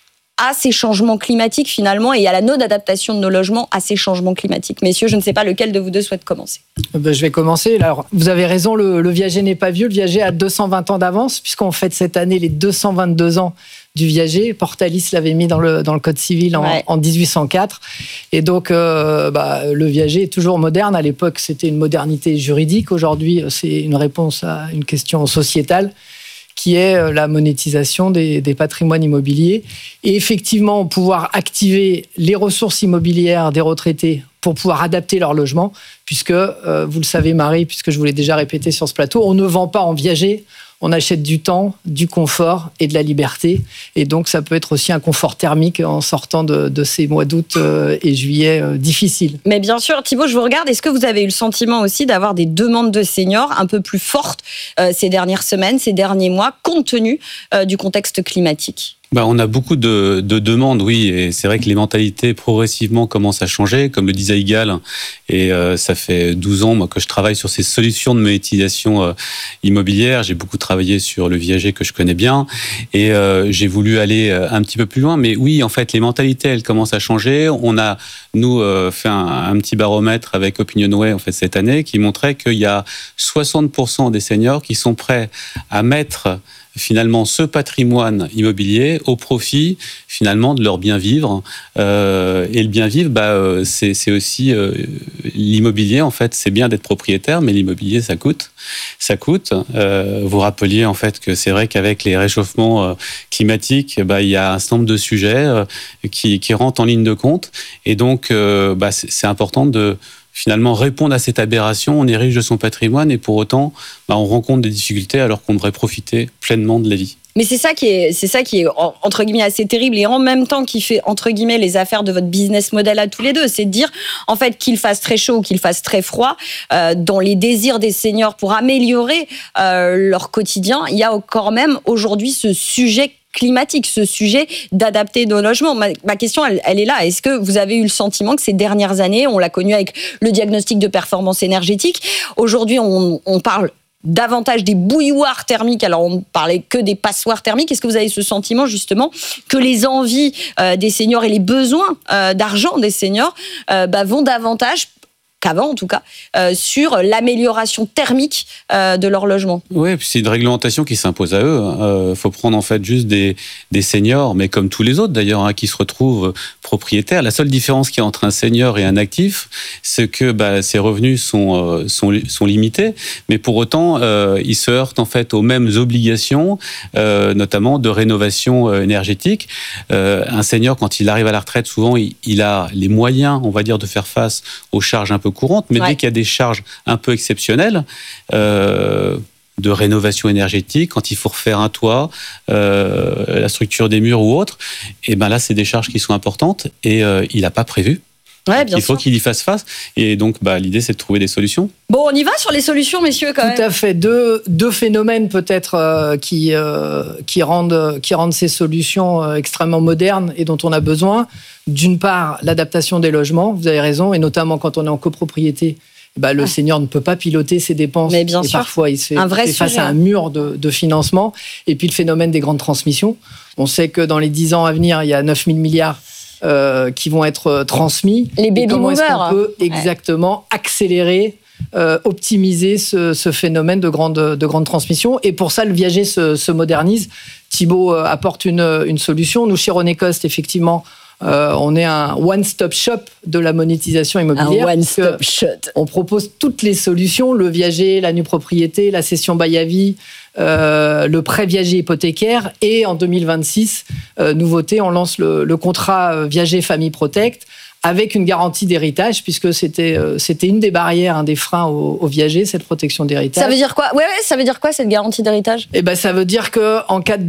à ces changements climatiques finalement et à la non-adaptation de nos logements à ces changements climatiques? Messieurs, je ne sais pas lequel de vous deux souhaite commencer. Je vais commencer. Alors, vous avez raison, le viager n'est pas vieux. Le viager a 220 ans d'avance, puisqu'on fête cette année les 222 ans du viager. Portalis l'avait mis dans le Code civil en 1804. Et donc, le viager est toujours moderne. À l'époque, c'était une modernité juridique. Aujourd'hui, c'est une réponse à une question sociétale, qui est la monétisation des patrimoines immobiliers. Et effectivement, pouvoir activer les ressources immobilières des retraités pour pouvoir adapter leur logement, puisque, vous le savez Marie, puisque je vous l'ai déjà répété sur ce plateau, on ne vend pas en viager, on achète du temps, du confort et de la liberté. Et donc, ça peut être aussi un confort thermique en sortant de ces mois d'août et juillet difficiles. Mais bien sûr, Thibaut, je vous regarde. Est-ce que vous avez eu le sentiment aussi d'avoir des demandes de seniors un peu plus fortes ces dernières semaines, ces derniers mois, compte tenu du contexte climatique ? On a beaucoup de demandes, oui, et c'est vrai que les mentalités progressivement commencent à changer, comme le disait Igal, et ça fait 12 ans moi, que je travaille sur ces solutions de monétisation immobilière. J'ai beaucoup travaillé sur le viager que je connais bien, et j'ai voulu aller un petit peu plus loin, mais oui, en fait, les mentalités, elles commencent à changer. On a, nous, fait un petit baromètre avec Opinionway, en fait, cette année, qui montrait qu'il y a 60% des seniors qui sont prêts à mettre finalement ce patrimoine immobilier au profit finalement de leur bien vivre, et le bien vivre, c'est aussi l'immobilier. En fait, c'est bien d'être propriétaire, mais l'immobilier ça coûte. Vous rappeliez en fait que c'est vrai qu'avec les réchauffements climatiques, il y a un certain nombre de sujets qui rentrent en ligne de compte, et donc c'est important de finalement répondre à cette aberration. On est riche de son patrimoine et pour autant, on rencontre des difficultés alors qu'on devrait profiter pleinement de la vie. Mais c'est ça qui est entre guillemets assez terrible et en même temps qui fait entre guillemets les affaires de votre business model à tous les deux. C'est de dire en fait qu'il fasse très chaud ou qu'il fasse très froid, dans les désirs des seniors pour améliorer leur quotidien, il y a quand même aujourd'hui ce sujet climatique, ce sujet d'adapter nos logements. Ma question, elle est là. Est-ce que vous avez eu le sentiment que ces dernières années, on l'a connu avec le diagnostic de performance énergétique, aujourd'hui on parle davantage des bouilloires thermiques. Alors, on ne parlait que des passoires thermiques. Est-ce que vous avez ce sentiment, justement, que les envies des seniors et les besoins d'argent des seniors vont davantage, qu'avant en tout cas, sur l'amélioration thermique de leur logement? Oui, puis c'est une réglementation qui s'impose à eux. Faut prendre en fait juste des seniors, mais comme tous les autres d'ailleurs, qui se retrouvent propriétaires. La seule différence qu'il y a entre un senior et un actif, c'est que ses revenus sont limités, mais pour autant, ils se heurtent en fait aux mêmes obligations, notamment de rénovation énergétique. Un senior, quand il arrive à la retraite, souvent, il a les moyens, on va dire, de faire face aux charges un peu courantes, mais dès qu'il y a des charges un peu exceptionnelles, de rénovation énergétique, quand il faut refaire un toit, la structure des murs ou autre, et là, c'est des charges qui sont importantes et il n'a pas prévu. Ouais, bien il faut qu'il y fasse face. Et donc, l'idée, c'est de trouver des solutions. Bon, on y va sur les solutions, messieurs, quand même. Tout à fait. Deux phénomènes, peut-être, qui rendent ces solutions extrêmement modernes et dont on a besoin. D'une part, l'adaptation des logements, vous avez raison, et notamment quand on est en copropriété, le senior ne peut pas piloter ses dépenses. Mais bien sûr. Parfois, il se fait face à un mur de financement. Et puis, le phénomène des grandes transmissions. On sait que dans les 10 ans à venir, il y a 9 000 milliards qui vont être transmis. Les baby comment movers. est-ce qu'on peut exactement accélérer, optimiser ce phénomène de grande transmission? Et pour ça, le viager se modernise. Thibaut apporte une solution. Nous, chez René Coste, effectivement, on est un one-stop shop de la monétisation immobilière. Un one-stop shop. On propose toutes les solutions, le viager, la nue propriété, la cession bail à vie, le prêt viager hypothécaire. Et en 2026, nouveauté, on lance le contrat viager famille protect avec une garantie d'héritage, puisque c'était une des barrières, un des freins au viager, cette protection d'héritage. Ça veut dire quoi ? Ça veut dire quoi, cette garantie d'héritage ? Ça veut dire qu'en cas de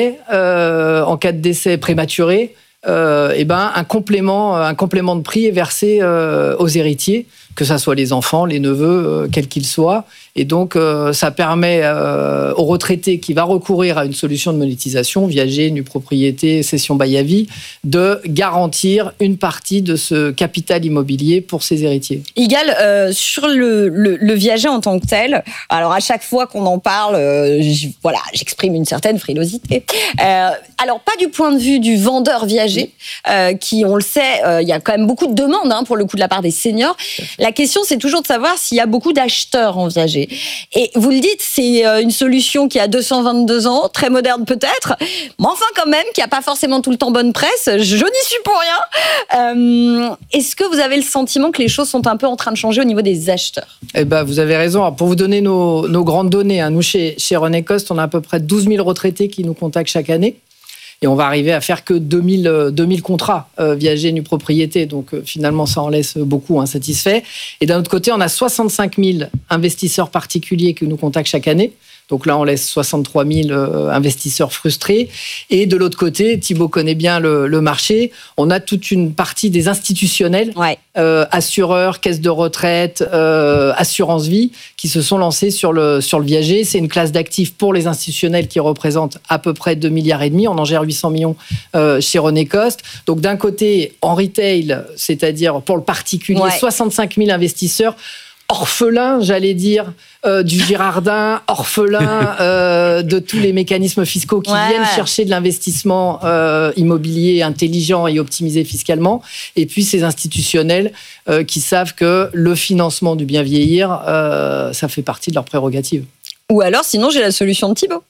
décès prématuré, un complément de prix est versé aux héritiers, que ça soit les enfants, les neveux, quels qu'ils soient. Et donc, ça permet au retraité qui va recourir à une solution de monétisation, viager, nue propriété, cession bail à vie, de garantir une partie de ce capital immobilier pour ses héritiers. Igal, sur le viager en tant que tel, alors à chaque fois qu'on en parle, j'exprime une certaine frilosité. Alors, pas du point de vue du vendeur viager, qui, on le sait, il y a quand même beaucoup de demandes pour le coup de la part des seniors. La question, c'est toujours de savoir s'il y a beaucoup d'acheteurs en viager. Et vous le dites, c'est une solution qui a 222 ans, très moderne peut-être, mais enfin quand même, qui n'a pas forcément tout le temps bonne presse. Je n'y suis pour rien. Est-ce que vous avez le sentiment que les choses sont un peu en train de changer au niveau des acheteurs ? Vous avez raison. Alors, pour vous donner nos grandes données, nous, chez René Coste, on a à peu près 12 000 retraités qui nous contactent chaque année. Et on va arriver à faire que 2000 contrats viager nue propriété. Donc finalement, ça en laisse beaucoup insatisfaits. Et d'un autre côté, on a 65 000 investisseurs particuliers qui nous contactent chaque année. Donc là, on laisse 63 000 investisseurs frustrés. Et de l'autre côté, Thibaut connaît bien le marché, on a toute une partie des institutionnels, assureurs, caisses de retraite, assurance vie, qui se sont lancés sur le viager. C'est une classe d'actifs pour les institutionnels qui représente à peu près 2,5 milliards. On en gère 800 millions chez René Coste. Donc d'un côté, en retail, c'est-à-dire pour le particulier, 65 000 investisseurs, orphelin, j'allais dire, du Girardin, orphelin de tous les mécanismes fiscaux qui viennent chercher de l'investissement immobilier intelligent et optimisé fiscalement. Et puis ces institutionnels qui savent que le financement du bien vieillir, ça fait partie de leurs prérogatives. Ou alors, sinon, j'ai la solution de Thibaut.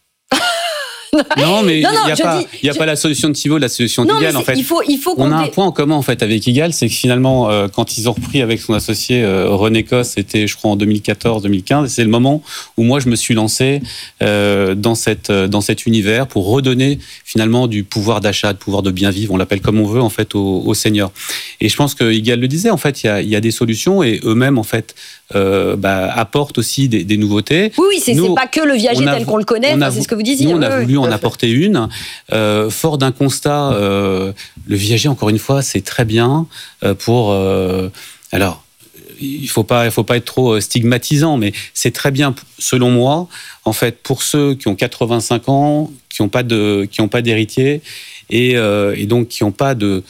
Non, mais il n'y a pas la solution de Thibaut, la solution d'Igal, en fait. Il faut on a un point en commun, en fait, avec Igal, c'est que finalement, quand ils ont repris avec son associé René Coste, c'était, je crois, en 2014-2015, c'est le moment où moi, je me suis lancé dans cet univers pour redonner, finalement, du pouvoir d'achat, de pouvoir de bien vivre, on l'appelle comme on veut, en fait, aux seniors. Et je pense que Igal le disait, en fait, il y a des solutions et eux-mêmes, en fait, apportent aussi des nouveautés. Oui, c'est pas que le viager tel qu'on le connaît, c'est ce que vous disiez. Nous, on a voulu en apporter une. Fort d'un constat, le viager, encore une fois, c'est très bien pour... alors, il faut pas être trop stigmatisant, mais c'est très bien, selon moi, en fait, pour ceux qui ont 85 ans, qui n'ont pas d'héritier et donc qui n'ont pas de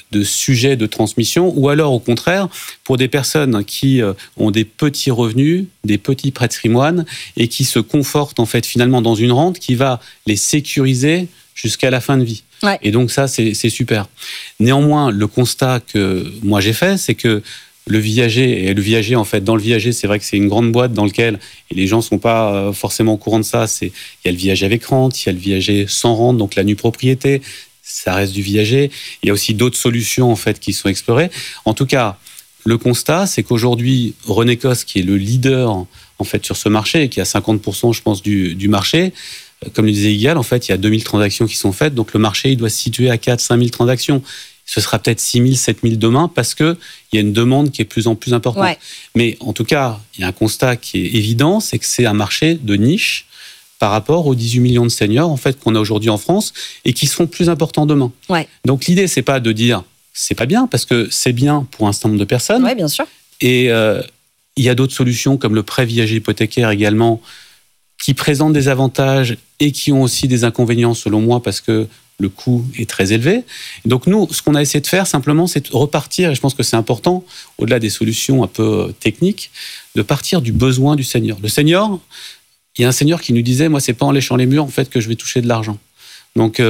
de sujets de transmission, ou alors au contraire pour des personnes qui ont des petits revenus, des petits patrimoines et qui se confortent en fait finalement dans une rente qui va les sécuriser jusqu'à la fin de vie. Ouais. Et donc ça, c'est super. Néanmoins, le constat que moi j'ai fait, c'est que le viager, en fait, dans le viager, c'est vrai que c'est une grande boîte dans laquelle, et les gens sont pas forcément au courant de ça, il y a le viager avec rente, il y a le viager sans rente, donc la nue propriété, ça reste du viager. Il y a aussi d'autres solutions, en fait, qui sont explorées. En tout cas, le constat, c'est qu'aujourd'hui, René Coste, qui est le leader, en fait, sur ce marché, et qui a 50%, je pense, du marché, comme le disait Yigal, en fait, il y a 2000 transactions qui sont faites, donc le marché, il doit se situer à 4-5 000 transactions. Ce sera peut-être 6 000, 7 000 demain parce qu'il y a une demande qui est de plus en plus importante. Ouais. Mais en tout cas, il y a un constat qui est évident, c'est que c'est un marché de niche par rapport aux 18 millions de seniors en fait, qu'on a aujourd'hui en France et qui seront plus importants demain. Ouais. Donc l'idée, c'est pas de dire c'est pas bien, parce que c'est bien pour un certain nombre de personnes. Oui, bien sûr. Et il y a d'autres solutions comme le prêt viager hypothécaire également, qui présentent des avantages et qui ont aussi des inconvénients selon moi, parce que le coût est très élevé. Donc nous, ce qu'on a essayé de faire simplement, c'est de repartir, et je pense que c'est important, au-delà des solutions un peu techniques, de partir du besoin du senior. Le senior, il y a un senior qui nous disait, moi, c'est pas en léchant les murs en fait que je vais toucher de l'argent. Donc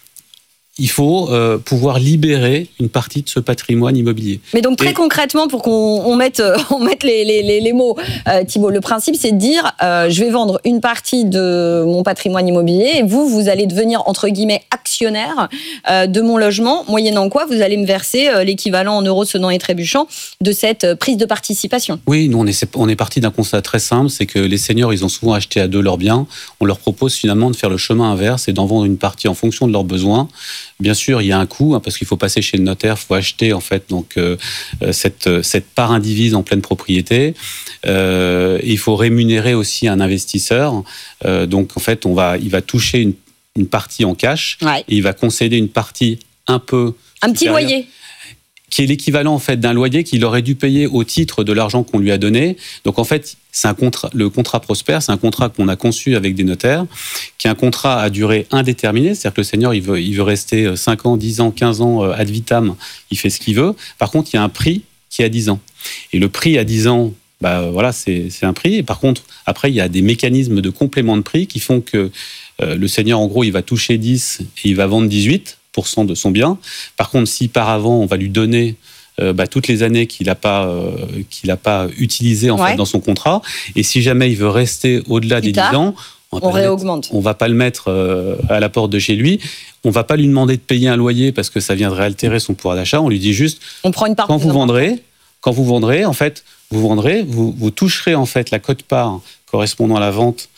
il faut pouvoir libérer une partie de ce patrimoine immobilier. Mais donc très concrètement, pour qu'on mette les mots, Thibault, le principe c'est de dire je vais vendre une partie de mon patrimoine immobilier et vous allez devenir entre guillemets actionnaire de mon logement, moyennant quoi vous allez me verser l'équivalent en euros sonnants et trébuchants de cette prise de participation. Oui, nous on est parti d'un constat très simple, c'est que les seniors, ils ont souvent acheté à deux leurs biens. On leur propose finalement de faire le chemin inverse et d'en vendre une partie en fonction de leurs besoins. Bien sûr, il y a un coût, parce qu'il faut passer chez le notaire, il faut acheter en fait donc cette part indivise en pleine propriété. Il faut rémunérer aussi un investisseur. Donc en fait, il va toucher une partie en cash, ouais, et il va concéder une partie un petit loyer, qui est l'équivalent en fait d'un loyer qu'il aurait dû payer au titre de l'argent qu'on lui a donné. Donc en fait, c'est le contrat Prosper, c'est un contrat qu'on a conçu avec des notaires, qui est un contrat à durée indéterminée, c'est-à-dire que le senior, il veut rester 5 ans, 10 ans, 15 ans ad vitam, il fait ce qu'il veut. Par contre, il y a un prix qui est à 10 ans. Et le prix à 10 ans, voilà, c'est un prix. Et par contre, après, il y a des mécanismes de complément de prix qui font que le senior, en gros, il va toucher 10 et il va vendre 18% de son bien. Par contre, si par avant, on va lui donner toutes les années qu'il n'a pas utilisées en fait, dans son contrat, et si jamais il veut rester au-delà des 10 ans, on réaugmente. On ne va pas le mettre à la porte de chez lui. On ne va pas lui demander de payer un loyer parce que ça viendrait altérer son pouvoir d'achat. On lui dit juste, on prend une part quand vous vendrez, en fait, vous toucherez en fait la quote-part correspondant à la vente.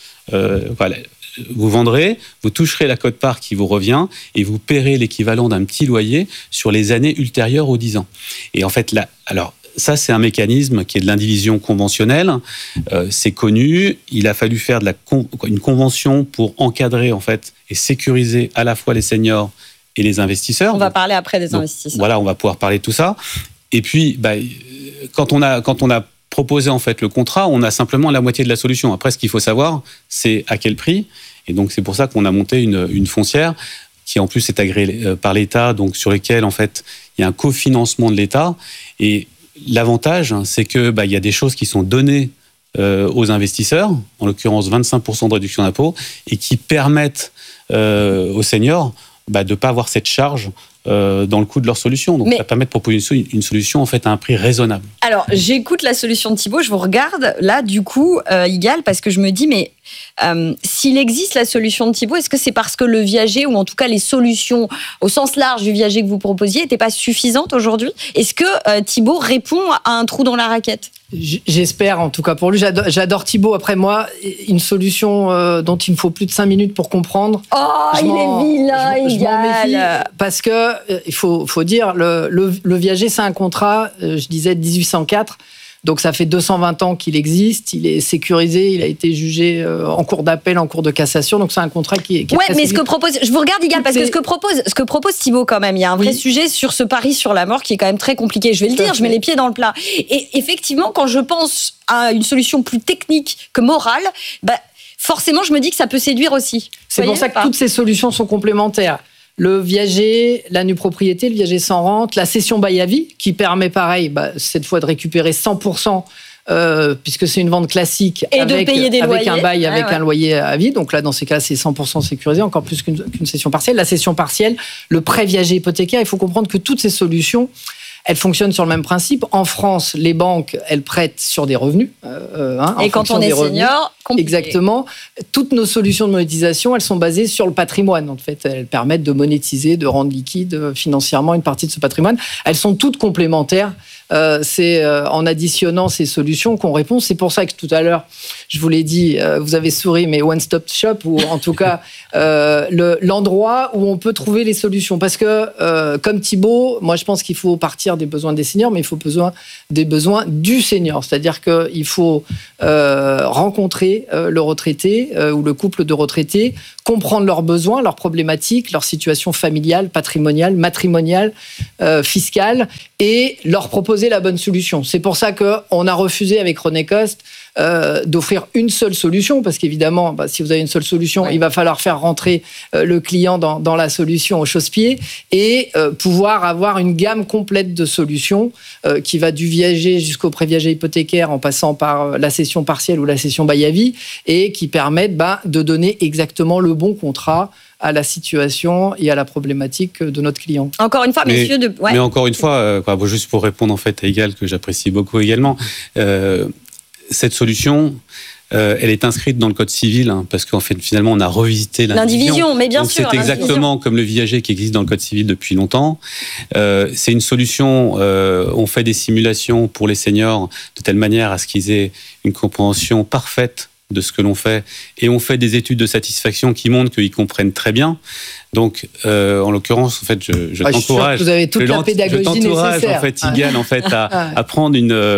Vous vendrez, vous toucherez la quote-part qui vous revient et vous paierez l'équivalent d'un petit loyer sur les années ultérieures aux 10 ans. Et en fait, ça, c'est un mécanisme qui est de l'indivision conventionnelle. C'est connu. Il a fallu faire une convention pour encadrer en fait et sécuriser à la fois les seniors et les investisseurs. On va parler après des investisseurs. Voilà, on va pouvoir parler de tout ça. Et puis, quand on a proposé en fait le contrat, on a simplement la moitié de la solution. Après, ce qu'il faut savoir, c'est à quel prix. Et donc, c'est pour ça qu'on a monté une foncière qui, en plus, est agréée par l'État, donc sur lesquelles, en fait, il y a un cofinancement de l'État. Et l'avantage, c'est que il y a des choses qui sont données aux investisseurs, en l'occurrence 25% de réduction d'impôt, et qui permettent aux seniors de ne pas avoir cette charge dans le coût de leur solution. Donc, ça permet de proposer une solution en fait à un prix raisonnable. Alors, j'écoute la solution de Thibault, je vous regarde là, du coup, Yigal, parce que je me dis, mais s'il existe la solution de Thibault, est-ce que c'est parce que le viager, ou en tout cas les solutions au sens large du viager que vous proposiez, n'étaient pas suffisantes aujourd'hui ? Est-ce que Thibault répond à un trou dans la raquette ? J'espère, en tout cas pour lui. J'adore Thibault. Après moi, une solution dont il me faut plus de 5 minutes pour comprendre. Oh, il est vilain, Yigal. Parce que il faut dire, le viager, c'est un contrat, je disais, de 1804. Donc ça fait 220 ans qu'il existe, il est sécurisé, il a été jugé en cour d'appel, en cour de cassation, donc c'est un contrat qui est ouais, mais ce que propose, je vous regarde Yigal, parce que ce que propose Thibault quand même, il y a un vrai sujet sur ce pari sur la mort qui est quand même très compliqué, je vais le dire, je mets les pieds dans le plat. Et effectivement, quand je pense à une solution plus technique que morale, forcément je me dis que ça peut séduire aussi. C'est pour ça que toutes ces solutions sont complémentaires. Le viager, la nue propriété, le viager sans rente, la cession bail à vie, qui permet pareil, cette fois de récupérer 100%, puisque c'est une vente classique et de payer des loyers. Un bail, avec un loyer à vie. Donc là, dans ces cas, c'est 100% sécurisé, encore plus qu'une cession partielle. La cession partielle, le prêt viager hypothécaire, il faut comprendre que toutes ces solutions, elles fonctionnent sur le même principe. En France, les banques, elles prêtent sur des revenus. Et quand on est senior, compliqué. Exactement. Toutes nos solutions de monétisation, elles sont basées sur le patrimoine. En fait, elles permettent de monétiser, de rendre liquide financièrement une partie de ce patrimoine. Elles sont toutes complémentaires. C'est en additionnant ces solutions qu'on répond. C'est pour ça que tout à l'heure, je vous l'ai dit, vous avez souri, mais One Stop Shop, ou en tout cas l'endroit où on peut trouver les solutions. Parce que, comme Thibaut, moi je pense qu'il faut partir des besoins des seniors, mais il faut des besoins du senior. C'est-à-dire qu'il faut rencontrer le retraité ou le couple de retraités, comprendre leurs besoins, leurs problématiques, leur situation familiale, patrimoniale, matrimoniale, fiscale, et leur proposer la bonne solution. C'est pour ça qu'on a refusé avec René Coste d'offrir une seule solution, parce qu'évidemment, si vous avez une seule solution, il va falloir faire rentrer le client dans la solution au chausse-pied et pouvoir avoir une gamme complète de solutions qui va du viager jusqu'au pré-viager hypothécaire en passant par la cession partielle ou la cession bail à vie et qui permettent de donner exactement le bon contrat à la situation et à la problématique de notre client. Encore une fois, messieurs... Mais encore une fois, juste pour répondre en fait à Igal, que j'apprécie beaucoup également, cette solution, elle est inscrite dans le Code civil, parce qu'en fait, finalement, on a revisité l'indivision. Mais bien donc, sûr. C'est exactement comme le viager qui existe dans le Code civil depuis longtemps. C'est une solution, on fait des simulations pour les seniors de telle manière à ce qu'ils aient une compréhension parfaite de ce que l'on fait, et on fait des études de satisfaction qui montrent qu'ils comprennent très bien. Donc, en l'occurrence, en fait, je t'encourage. Vous avez toute la pédagogie nécessaire. En fait, Igal, à prendre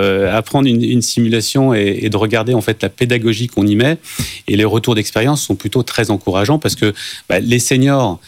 une simulation et de regarder en fait la pédagogie qu'on y met. Et les retours d'expérience sont plutôt très encourageants parce que les seniors,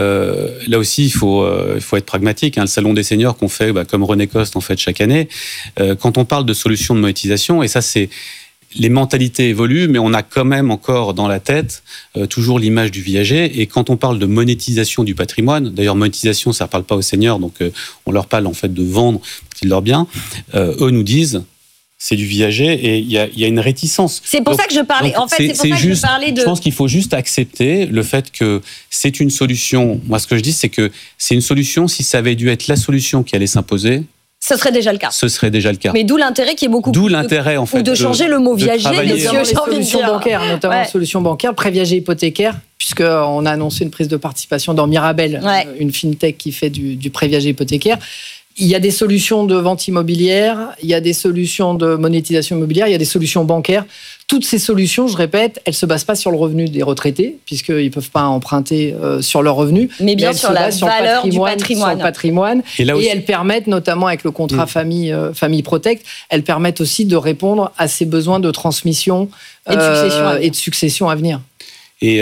là aussi, il faut être pragmatique. Le salon des seniors qu'on fait, comme René Coste en fait chaque année, quand on parle de solutions de monétisation, et ça c'est les mentalités évoluent, mais on a quand même encore dans la tête toujours l'image du viager. Et quand on parle de monétisation du patrimoine, d'ailleurs monétisation, ça ne parle pas aux seniors, donc on leur parle en fait de vendre leurs biens. Eux nous disent c'est du viager et il y a une réticence. C'est pour ça que je parlais. En fait, c'est pour ça que je parlais de. Je pense qu'il faut juste accepter le fait que c'est une solution. Moi, ce que je dis, c'est que c'est une solution. Si ça avait dû être la solution qui allait s'imposer, ce serait déjà le cas. Ce serait déjà le cas. Mais d'où l'intérêt qui est beaucoup. D'où l'intérêt en fait. Ou de changer le mot viager, messieurs, j'ai envie de dire. Notamment les solutions bancaires, pré-viager hypothécaire, puisqu'on a annoncé une prise de participation dans Mirabel, une fintech qui fait du pré-viager hypothécaire. Il y a des solutions de vente immobilière, il y a des solutions de monétisation immobilière, il y a des solutions bancaires. Toutes ces solutions, je répète, elles ne se basent pas sur le revenu des retraités, puisqu'ils ne peuvent pas emprunter sur leur revenu. Mais bien sur la valeur du patrimoine. Sur le patrimoine. Et elles permettent, notamment avec le contrat Famille Protect, elles permettent aussi de répondre à ces besoins de transmission et de succession à venir. Et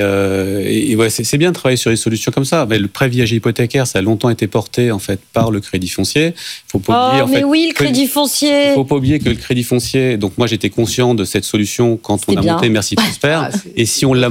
c'est bien de travailler sur des solutions comme ça. Mais le prêt viager hypothécaire, ça a longtemps été porté en fait par le crédit foncier. Faut pas oublier, le crédit foncier. Il faut pas oublier que le crédit foncier. Donc moi, j'étais conscient de cette solution quand on a monté Merci Prosper. Et si on l'a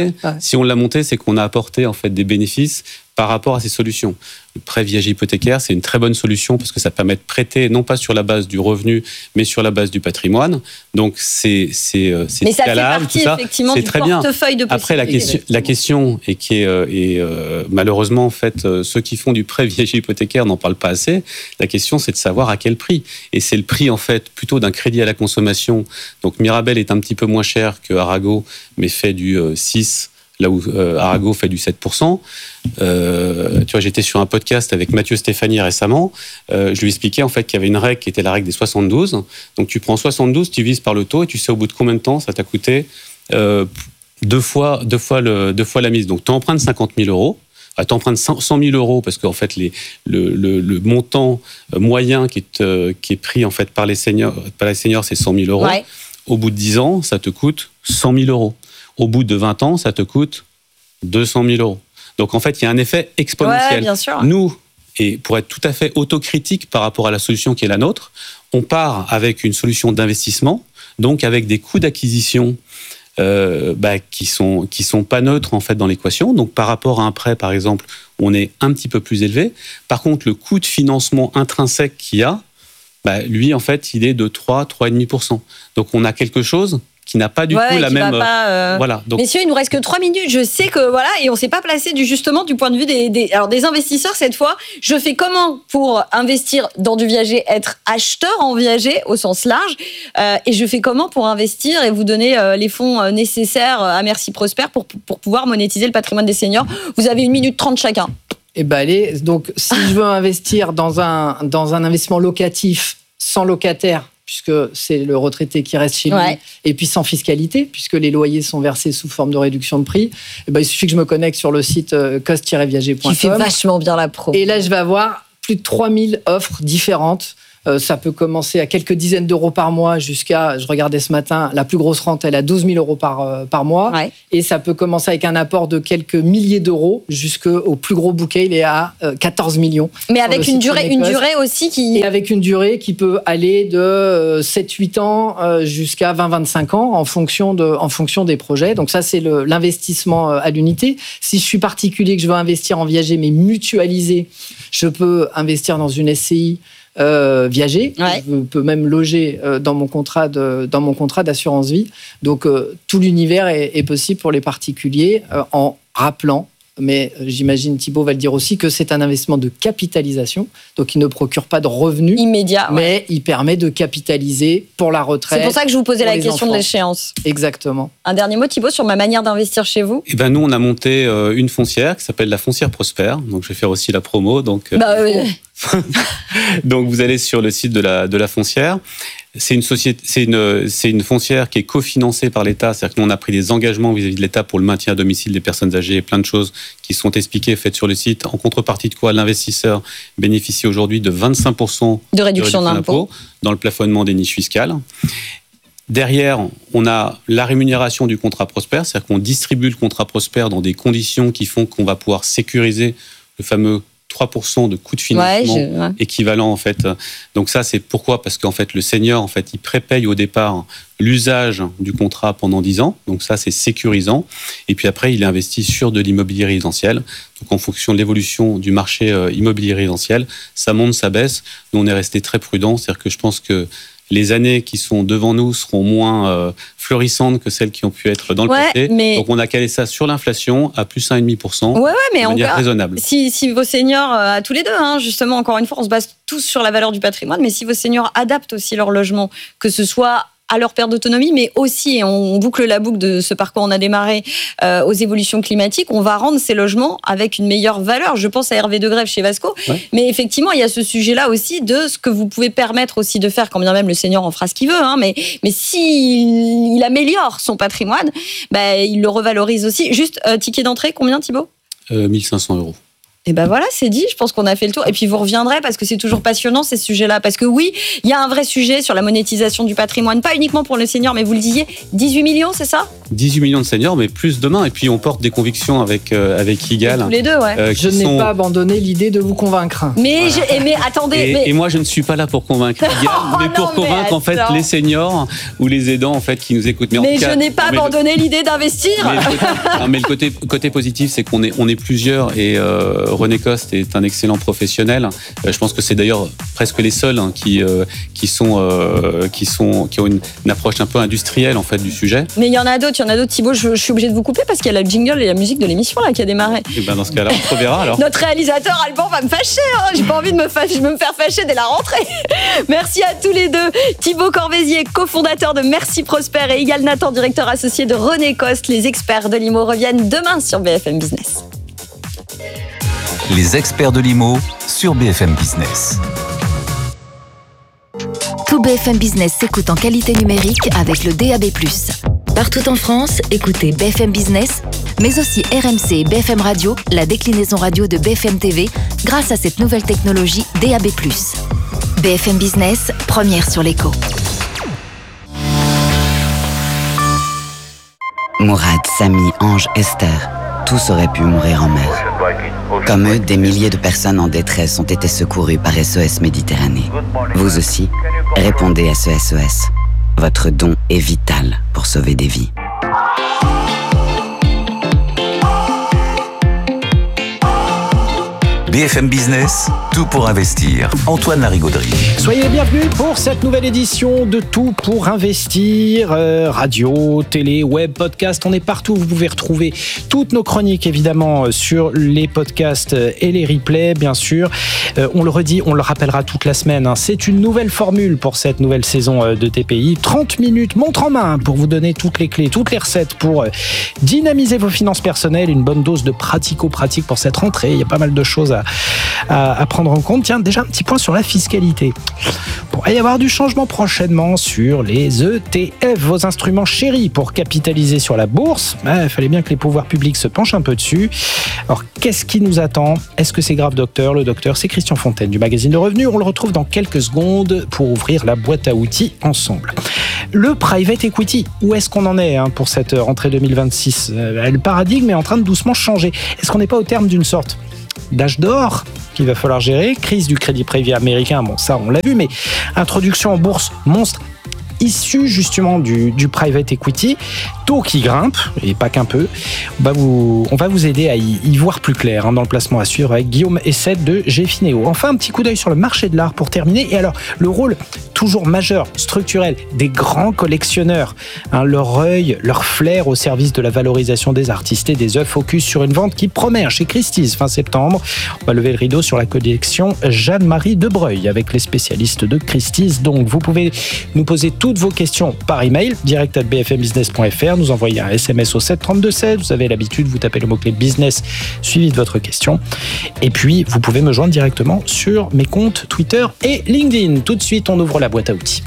monté, c'est qu'on a apporté en fait des bénéfices par rapport à ces solutions. Le prêt viager hypothécaire, c'est une très bonne solution parce que ça permet de prêter non pas sur la base du revenu, mais sur la base du patrimoine. Donc c'est scalable, mais ça fait partie, tout ça, effectivement, c'est du très portefeuille bien. de possibilités. Après la question et qui est malheureusement en fait ceux qui font du prêt viager hypothécaire n'en parlent pas assez. La question c'est de savoir à quel prix. Et c'est le prix en fait plutôt d'un crédit à la consommation. Donc Mirabel est un petit peu moins cher que Arago, mais fait du 6%. Là où Arago fait du 7%. Tu vois, j'étais sur un podcast avec Mathieu Stéphanie récemment. Je lui expliquais en fait qu'il y avait une règle qui était la règle des 72. Donc tu prends 72, tu divises par le taux et tu sais au bout de combien de temps ça t'a coûté deux fois la mise. Donc tu empruntes 50 000 euros. Tu empruntes 100 000 euros parce qu'en fait le montant moyen qui est pris en fait par les seniors, c'est 100 000 euros. Ouais. Au bout de 10 ans, ça te coûte 100 000 euros. Au bout de 20 ans, ça te coûte 200 000 euros. Donc, en fait, il y a un effet exponentiel. Ouais, bien sûr. Nous, et pour être tout à fait autocritique par rapport à la solution qui est la nôtre, on part avec une solution d'investissement, donc avec des coûts d'acquisition qui sont pas neutres en fait dans l'équation. Donc par rapport à un prêt, par exemple, on est un petit peu plus élevé. Par contre, le coût de financement intrinsèque qu'il y a, lui en fait, il est de 3,5%. Donc on a quelque chose qui n'a pas du tout la même. Voilà. Donc... Messieurs, il nous reste que 3 minutes. Je sais que et on s'est pas placé justement du point de vue des investisseurs cette fois. Je fais comment pour investir dans du viager, être acheteur en viager au sens large, et je fais comment pour investir et vous donner les fonds nécessaires à Merci Prosper pour pouvoir monétiser le patrimoine des seniors. Vous avez 1 minute 30 chacun. Allez. Donc, si je veux investir dans un investissement locatif sans locataire, puisque c'est le retraité qui reste chez lui, et puis sans fiscalité, puisque les loyers sont versés sous forme de réduction de prix, il suffit que je me connecte sur le site cost-viager.com. Tu fais vachement bien la pro. Et là, je vais avoir plus de 3000 offres différentes. Ça peut commencer à quelques dizaines d'euros par mois jusqu'à, je regardais ce matin, la plus grosse rente, elle a 12 000 euros par mois. Ouais. Et ça peut commencer avec un apport de quelques milliers d'euros jusqu'au plus gros bouquet, il est à 14 millions. Mais avec une durée aussi qui... Et avec une durée qui peut aller de 7-8 ans jusqu'à 20-25 ans en fonction des projets. Donc ça, c'est l'investissement à l'unité. Si je suis particulier, que je veux investir en viager, mais mutualisé, je peux investir dans une SCI viager. Je peux même loger dans mon contrat d'assurance vie. Donc tout l'univers est possible pour les particuliers en rappelant, mais j'imagine Thibaut va le dire aussi, que c'est un investissement de capitalisation, donc il ne procure pas de revenus immédiats, mais il permet de capitaliser pour la retraite. C'est pour ça que je vous posais la question de l'échéance. Exactement. Un dernier mot, Thibaut, sur ma manière d'investir chez vous. Nous, on a monté une foncière qui s'appelle la Foncière Prosper, donc je vais faire aussi la promo. Donc, donc vous allez sur le site de la foncière. C'est une foncière qui est cofinancée par l'État, c'est-à-dire que nous on a pris des engagements vis-à-vis de l'État pour le maintien à domicile des personnes âgées et plein de choses qui sont expliquées, faites sur le site. En contrepartie de quoi l'investisseur bénéficie aujourd'hui de 25% de réduction d'impôt dans le plafonnement des niches fiscales. Derrière, on a la rémunération du contrat Prosper, c'est-à-dire qu'on distribue le contrat Prosper dans des conditions qui font qu'on va pouvoir sécuriser le fameux 3% de coût de financement équivalent en fait. Donc ça, c'est pourquoi ? Parce qu'en fait, le senior, en fait, il prépaye au départ l'usage du contrat pendant 10 ans. Donc ça, c'est sécurisant. Et puis après, il investit sur de l'immobilier résidentiel. Donc en fonction de l'évolution du marché immobilier résidentiel, ça monte, ça baisse. Nous, on est resté très prudents. C'est-à-dire que je pense que les années qui sont devant nous seront moins florissantes que celles qui ont pu être dans le passé. Donc, on a calé ça sur l'inflation à plus 1,5% de manière raisonnable. Si vos seniors, à tous les deux, justement, encore une fois, on se base tous sur la valeur du patrimoine, mais si vos seniors adaptent aussi leur logement, que ce soit à leur perte d'autonomie, mais aussi, et on boucle la boucle de ce par quoi on a démarré, aux évolutions climatiques, on va rendre ces logements avec une meilleure valeur. Je pense à Hervé de Grève chez Vasco, mais effectivement, il y a ce sujet-là aussi de ce que vous pouvez permettre aussi de faire, quand bien même le senior en fera ce qu'il veut, mais s'il améliore son patrimoine, il le revalorise aussi. Juste, ticket d'entrée, combien, Thibaut ? 1 500 €. Et voilà, c'est dit, je pense qu'on a fait le tour. Et puis vous reviendrez parce que c'est toujours passionnant ces sujets-là. Parce que oui, il y a un vrai sujet sur la monétisation du patrimoine, pas uniquement pour le senior, mais vous le disiez, 18 millions, c'est ça ? 18 millions de seniors, mais plus demain. Et puis on porte des convictions avec Igal. Tous les deux, je n'ai pas abandonné l'idée de vous convaincre. Mais attendez. Et moi, je ne suis pas là pour convaincre Igal, mais pour convaincre en fait les seniors ou les aidants en fait qui nous écoutent. Mais je n'ai pas abandonné l'idée d'investir. Mais le côté positif, c'est qu'on est plusieurs et René Coste est un excellent professionnel. Je pense que c'est d'ailleurs presque les seuls qui ont une approche un peu industrielle en fait du sujet. Mais il y en a d'autres. Thibaut, je suis obligée de vous couper parce qu'il y a le jingle et la musique de l'émission là qui a démarré. Et dans ce cas-là, on verra alors. Notre réalisateur Alban va me fâcher. J'ai pas envie de me faire fâcher dès la rentrée. Merci à tous les deux. Thibaut Corvézier, cofondateur de Merci Prosper, et Igal Nathan, directeur associé de René Coste. Les experts de l'IMO reviennent demain sur BFM Business. Les experts de l'IMO sur BFM Business. Tout BFM Business s'écoute en qualité numérique avec le DAB+. Partout en France, écoutez BFM Business, mais aussi RMC et BFM Radio, la déclinaison radio de BFM TV, grâce à cette nouvelle technologie DAB+. BFM Business, première sur l'écho. Mourad, Samy, Ange, Esther, tous auraient pu mourir en mer. Comme eux, des milliers de personnes en détresse ont été secourues par SOS Méditerranée. Vous aussi, répondez à ce SOS. Votre don est vital pour sauver des vies. BFM Business, tout pour investir. Antoine Larigauderie. Soyez les bienvenus pour cette nouvelle édition de Tout pour investir. Radio, télé, web, podcast, on est partout. Vous pouvez retrouver toutes nos chroniques, évidemment, sur les podcasts et les replays, bien sûr. On le redit, on le rappellera toute la semaine. C'est une nouvelle formule pour cette nouvelle saison de TPI. 30 minutes, montre en main, pour vous donner toutes les clés, toutes les recettes pour dynamiser vos finances personnelles. Une bonne dose de pratico-pratique pour cette rentrée. Il y a pas mal de choses à prendre en compte. Tiens, déjà un petit point sur la fiscalité. Il pourrait y avoir du changement prochainement sur les ETF, vos instruments chéris pour capitaliser sur la bourse. Il fallait bien que les pouvoirs publics se penchent un peu dessus. Alors, qu'est-ce qui nous attend ? Est-ce que c'est grave, docteur ? Le docteur, c'est Christian Fontaine du magazine Le Revenu. On le retrouve dans quelques secondes pour ouvrir la boîte à outils ensemble. Le private equity, où est-ce qu'on en est pour cette rentrée 2026 ? Le paradigme est en train de doucement changer. Est-ce qu'on n'est pas au terme d'une sorte d'âge d'or qu'il va falloir gérer, crise du crédit privé américain, bon ça on l'a vu, mais introduction en bourse monstre issu justement du private equity, taux qui grimpe, et pas qu'un peu. On va vous aider à y voir plus clair dans le placement à suivre avec Guillaume Essette de Gfineo. Enfin, un petit coup d'œil sur le marché de l'art pour terminer. Et alors, le rôle toujours majeur, structurel, des grands collectionneurs. Leur œil, leur flair au service de la valorisation des artistes et des œuvres, focus sur une vente qui promet chez Christie's fin septembre. On va lever le rideau sur la collection Jeanne-Marie Debreuil avec les spécialistes de Christie's. Donc, vous pouvez nous poser toutes vos questions par email, direct@bfmbusiness.fr, nous envoyer un SMS au 732-16. Vous avez l'habitude, vous tapez le mot-clé business suivi de votre question. Et puis, vous pouvez me joindre directement sur mes comptes Twitter et LinkedIn. Tout de suite, on ouvre la boîte à outils.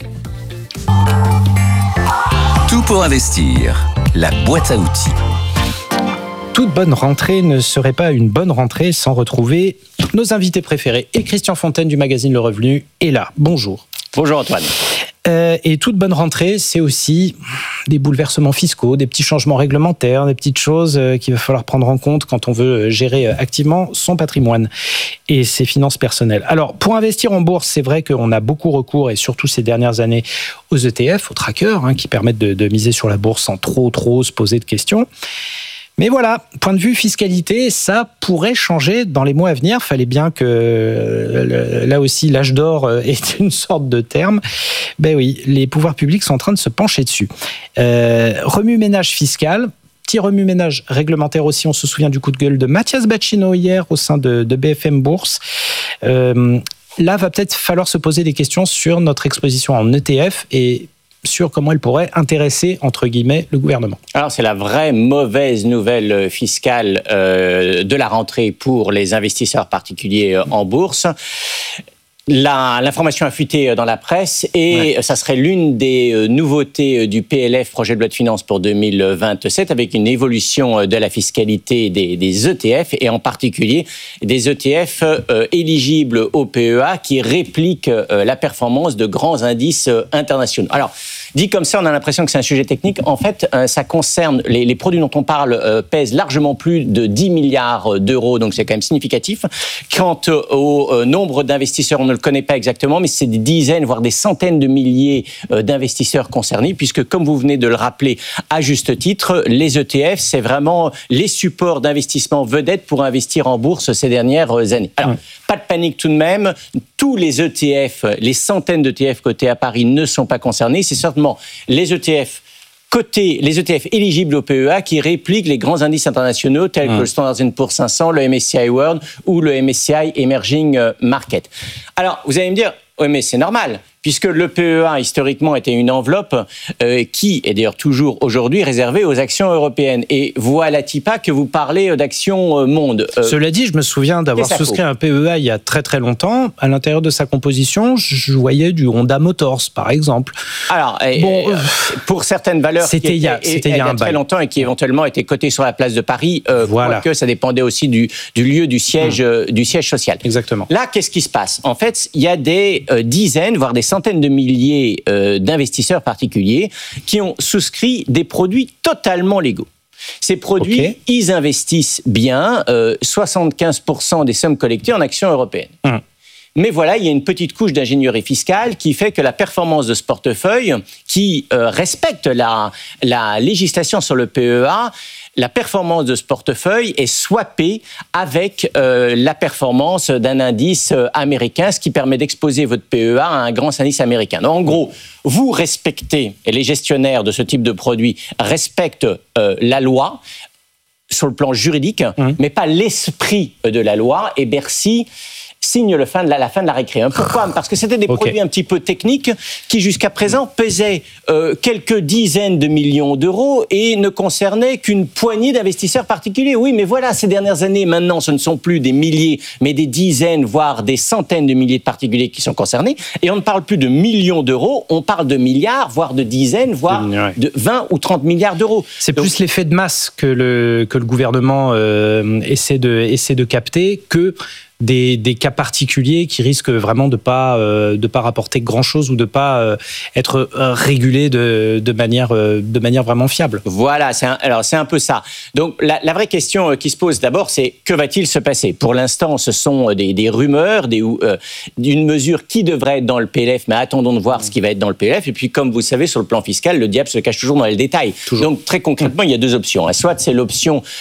Tout pour investir, la boîte à outils. Toute bonne rentrée ne serait pas une bonne rentrée sans retrouver nos invités préférés. Et Christian Fontaine du magazine Le Revenu est là. Bonjour. Bonjour Antoine. Et toute bonne rentrée, c'est aussi des bouleversements fiscaux, des petits changements réglementaires, des petites choses qu'il va falloir prendre en compte quand on veut gérer activement son patrimoine et ses finances personnelles. Alors, pour investir en bourse, c'est vrai qu'on a beaucoup recours, et surtout ces dernières années, aux ETF, aux trackers, qui permettent de miser sur la bourse sans trop se poser de questions. Mais voilà, point de vue fiscalité, ça pourrait changer dans les mois à venir. Fallait bien que, là aussi, l'âge d'or est une sorte de terme. Ben oui, les pouvoirs publics sont en train de se pencher dessus. Remue-ménage fiscal, petit remue-ménage réglementaire aussi. On se souvient du coup de gueule de Mathias Bacchino hier au sein de BFM Bourse. Là, va peut-être falloir se poser des questions sur notre exposition en ETF et sur comment elle pourrait intéresser, entre guillemets, le gouvernement. Alors, c'est la vraie mauvaise nouvelle fiscale de la rentrée pour les investisseurs particuliers en bourse. L'information a fuité dans la presse et ça serait l'une des nouveautés du PLF, projet de loi de finances pour 2027, avec une évolution de la fiscalité des ETF et en particulier des ETF éligibles au PEA qui répliquent la performance de grands indices internationaux. Alors, dit comme ça, on a l'impression que c'est un sujet technique. En fait, ça concerne les produits dont on parle pèsent largement plus de 10 milliards d'euros, donc c'est quand même significatif. Quant au nombre d'investisseurs, on ne le connaît pas exactement, mais c'est des dizaines, voire des centaines de milliers d'investisseurs concernés, puisque comme vous venez de le rappeler à juste titre, les ETF, c'est vraiment les supports d'investissement vedettes pour investir en bourse ces dernières années. Alors, pas de panique tout de même, tous les ETF, les centaines d'ETF cotés à Paris ne sont pas concernés, c'est certainement les ETF éligibles au PEA qui répliquent les grands indices internationaux tels que le Standard & Poor's 500, le MSCI World ou le MSCI Emerging Market. Alors, vous allez me dire, oui, mais c'est normal, puisque le PEA, historiquement, était une enveloppe qui est d'ailleurs toujours aujourd'hui réservée aux actions européennes. Et voilà-t-il pas que vous parlez d'actions monde. Cela dit, je me souviens d'avoir souscrit un PEA il y a très très longtemps. À l'intérieur de sa composition, je voyais du Honda Motors, par exemple. Alors, pour certaines valeurs c'était il y a très longtemps et qui éventuellement étaient cotées sur la place de Paris, quoique ça dépendait aussi du lieu du siège social. Exactement. Là, qu'est-ce qui se passe ? En fait, il y a des dizaines, voire des centaines de milliers d'investisseurs particuliers qui ont souscrit des produits totalement légaux. Ces produits, ils investissent bien 75% des sommes collectées en actions européennes. Mais voilà, il y a une petite couche d'ingénierie fiscale qui fait que la performance de ce portefeuille, qui respecte la législation sur le PEA, la performance de ce portefeuille est swappée avec la performance d'un indice américain, ce qui permet d'exposer votre PEA à un grand indice américain. Donc, en gros, vous respectez, et les gestionnaires de ce type de produit respectent la loi sur le plan juridique, mais pas l'esprit de la loi, et Bercy signe la fin de la récré. Pourquoi ? Parce que c'était des produits un petit peu techniques qui, jusqu'à présent, pesaient quelques dizaines de millions d'euros et ne concernaient qu'une poignée d'investisseurs particuliers. Oui, mais voilà, ces dernières années, maintenant, ce ne sont plus des milliers, mais des dizaines, voire des centaines de milliers de particuliers qui sont concernés. Et on ne parle plus de millions d'euros, on parle de milliards, voire de dizaines, voire de 20 ou 30 milliards d'euros. C'est plus l'effet de masse que le gouvernement essaie de capter que des cas particuliers qui risquent vraiment de pas rapporter grand chose ou de pas être régulés de manière vraiment fiable. Voilà, c'est un peu ça. Donc la vraie question qui se pose d'abord, c'est que va-t-il se passer ? Pour l'instant, ce sont des rumeurs d'une mesure qui devrait être dans le PLF, mais attendons de voir ce qui va être dans le PLF. Et puis, comme vous savez, sur le plan fiscal, le diable se cache toujours dans les détails. Donc très concrètement, il y a deux options. Soit c'est l'option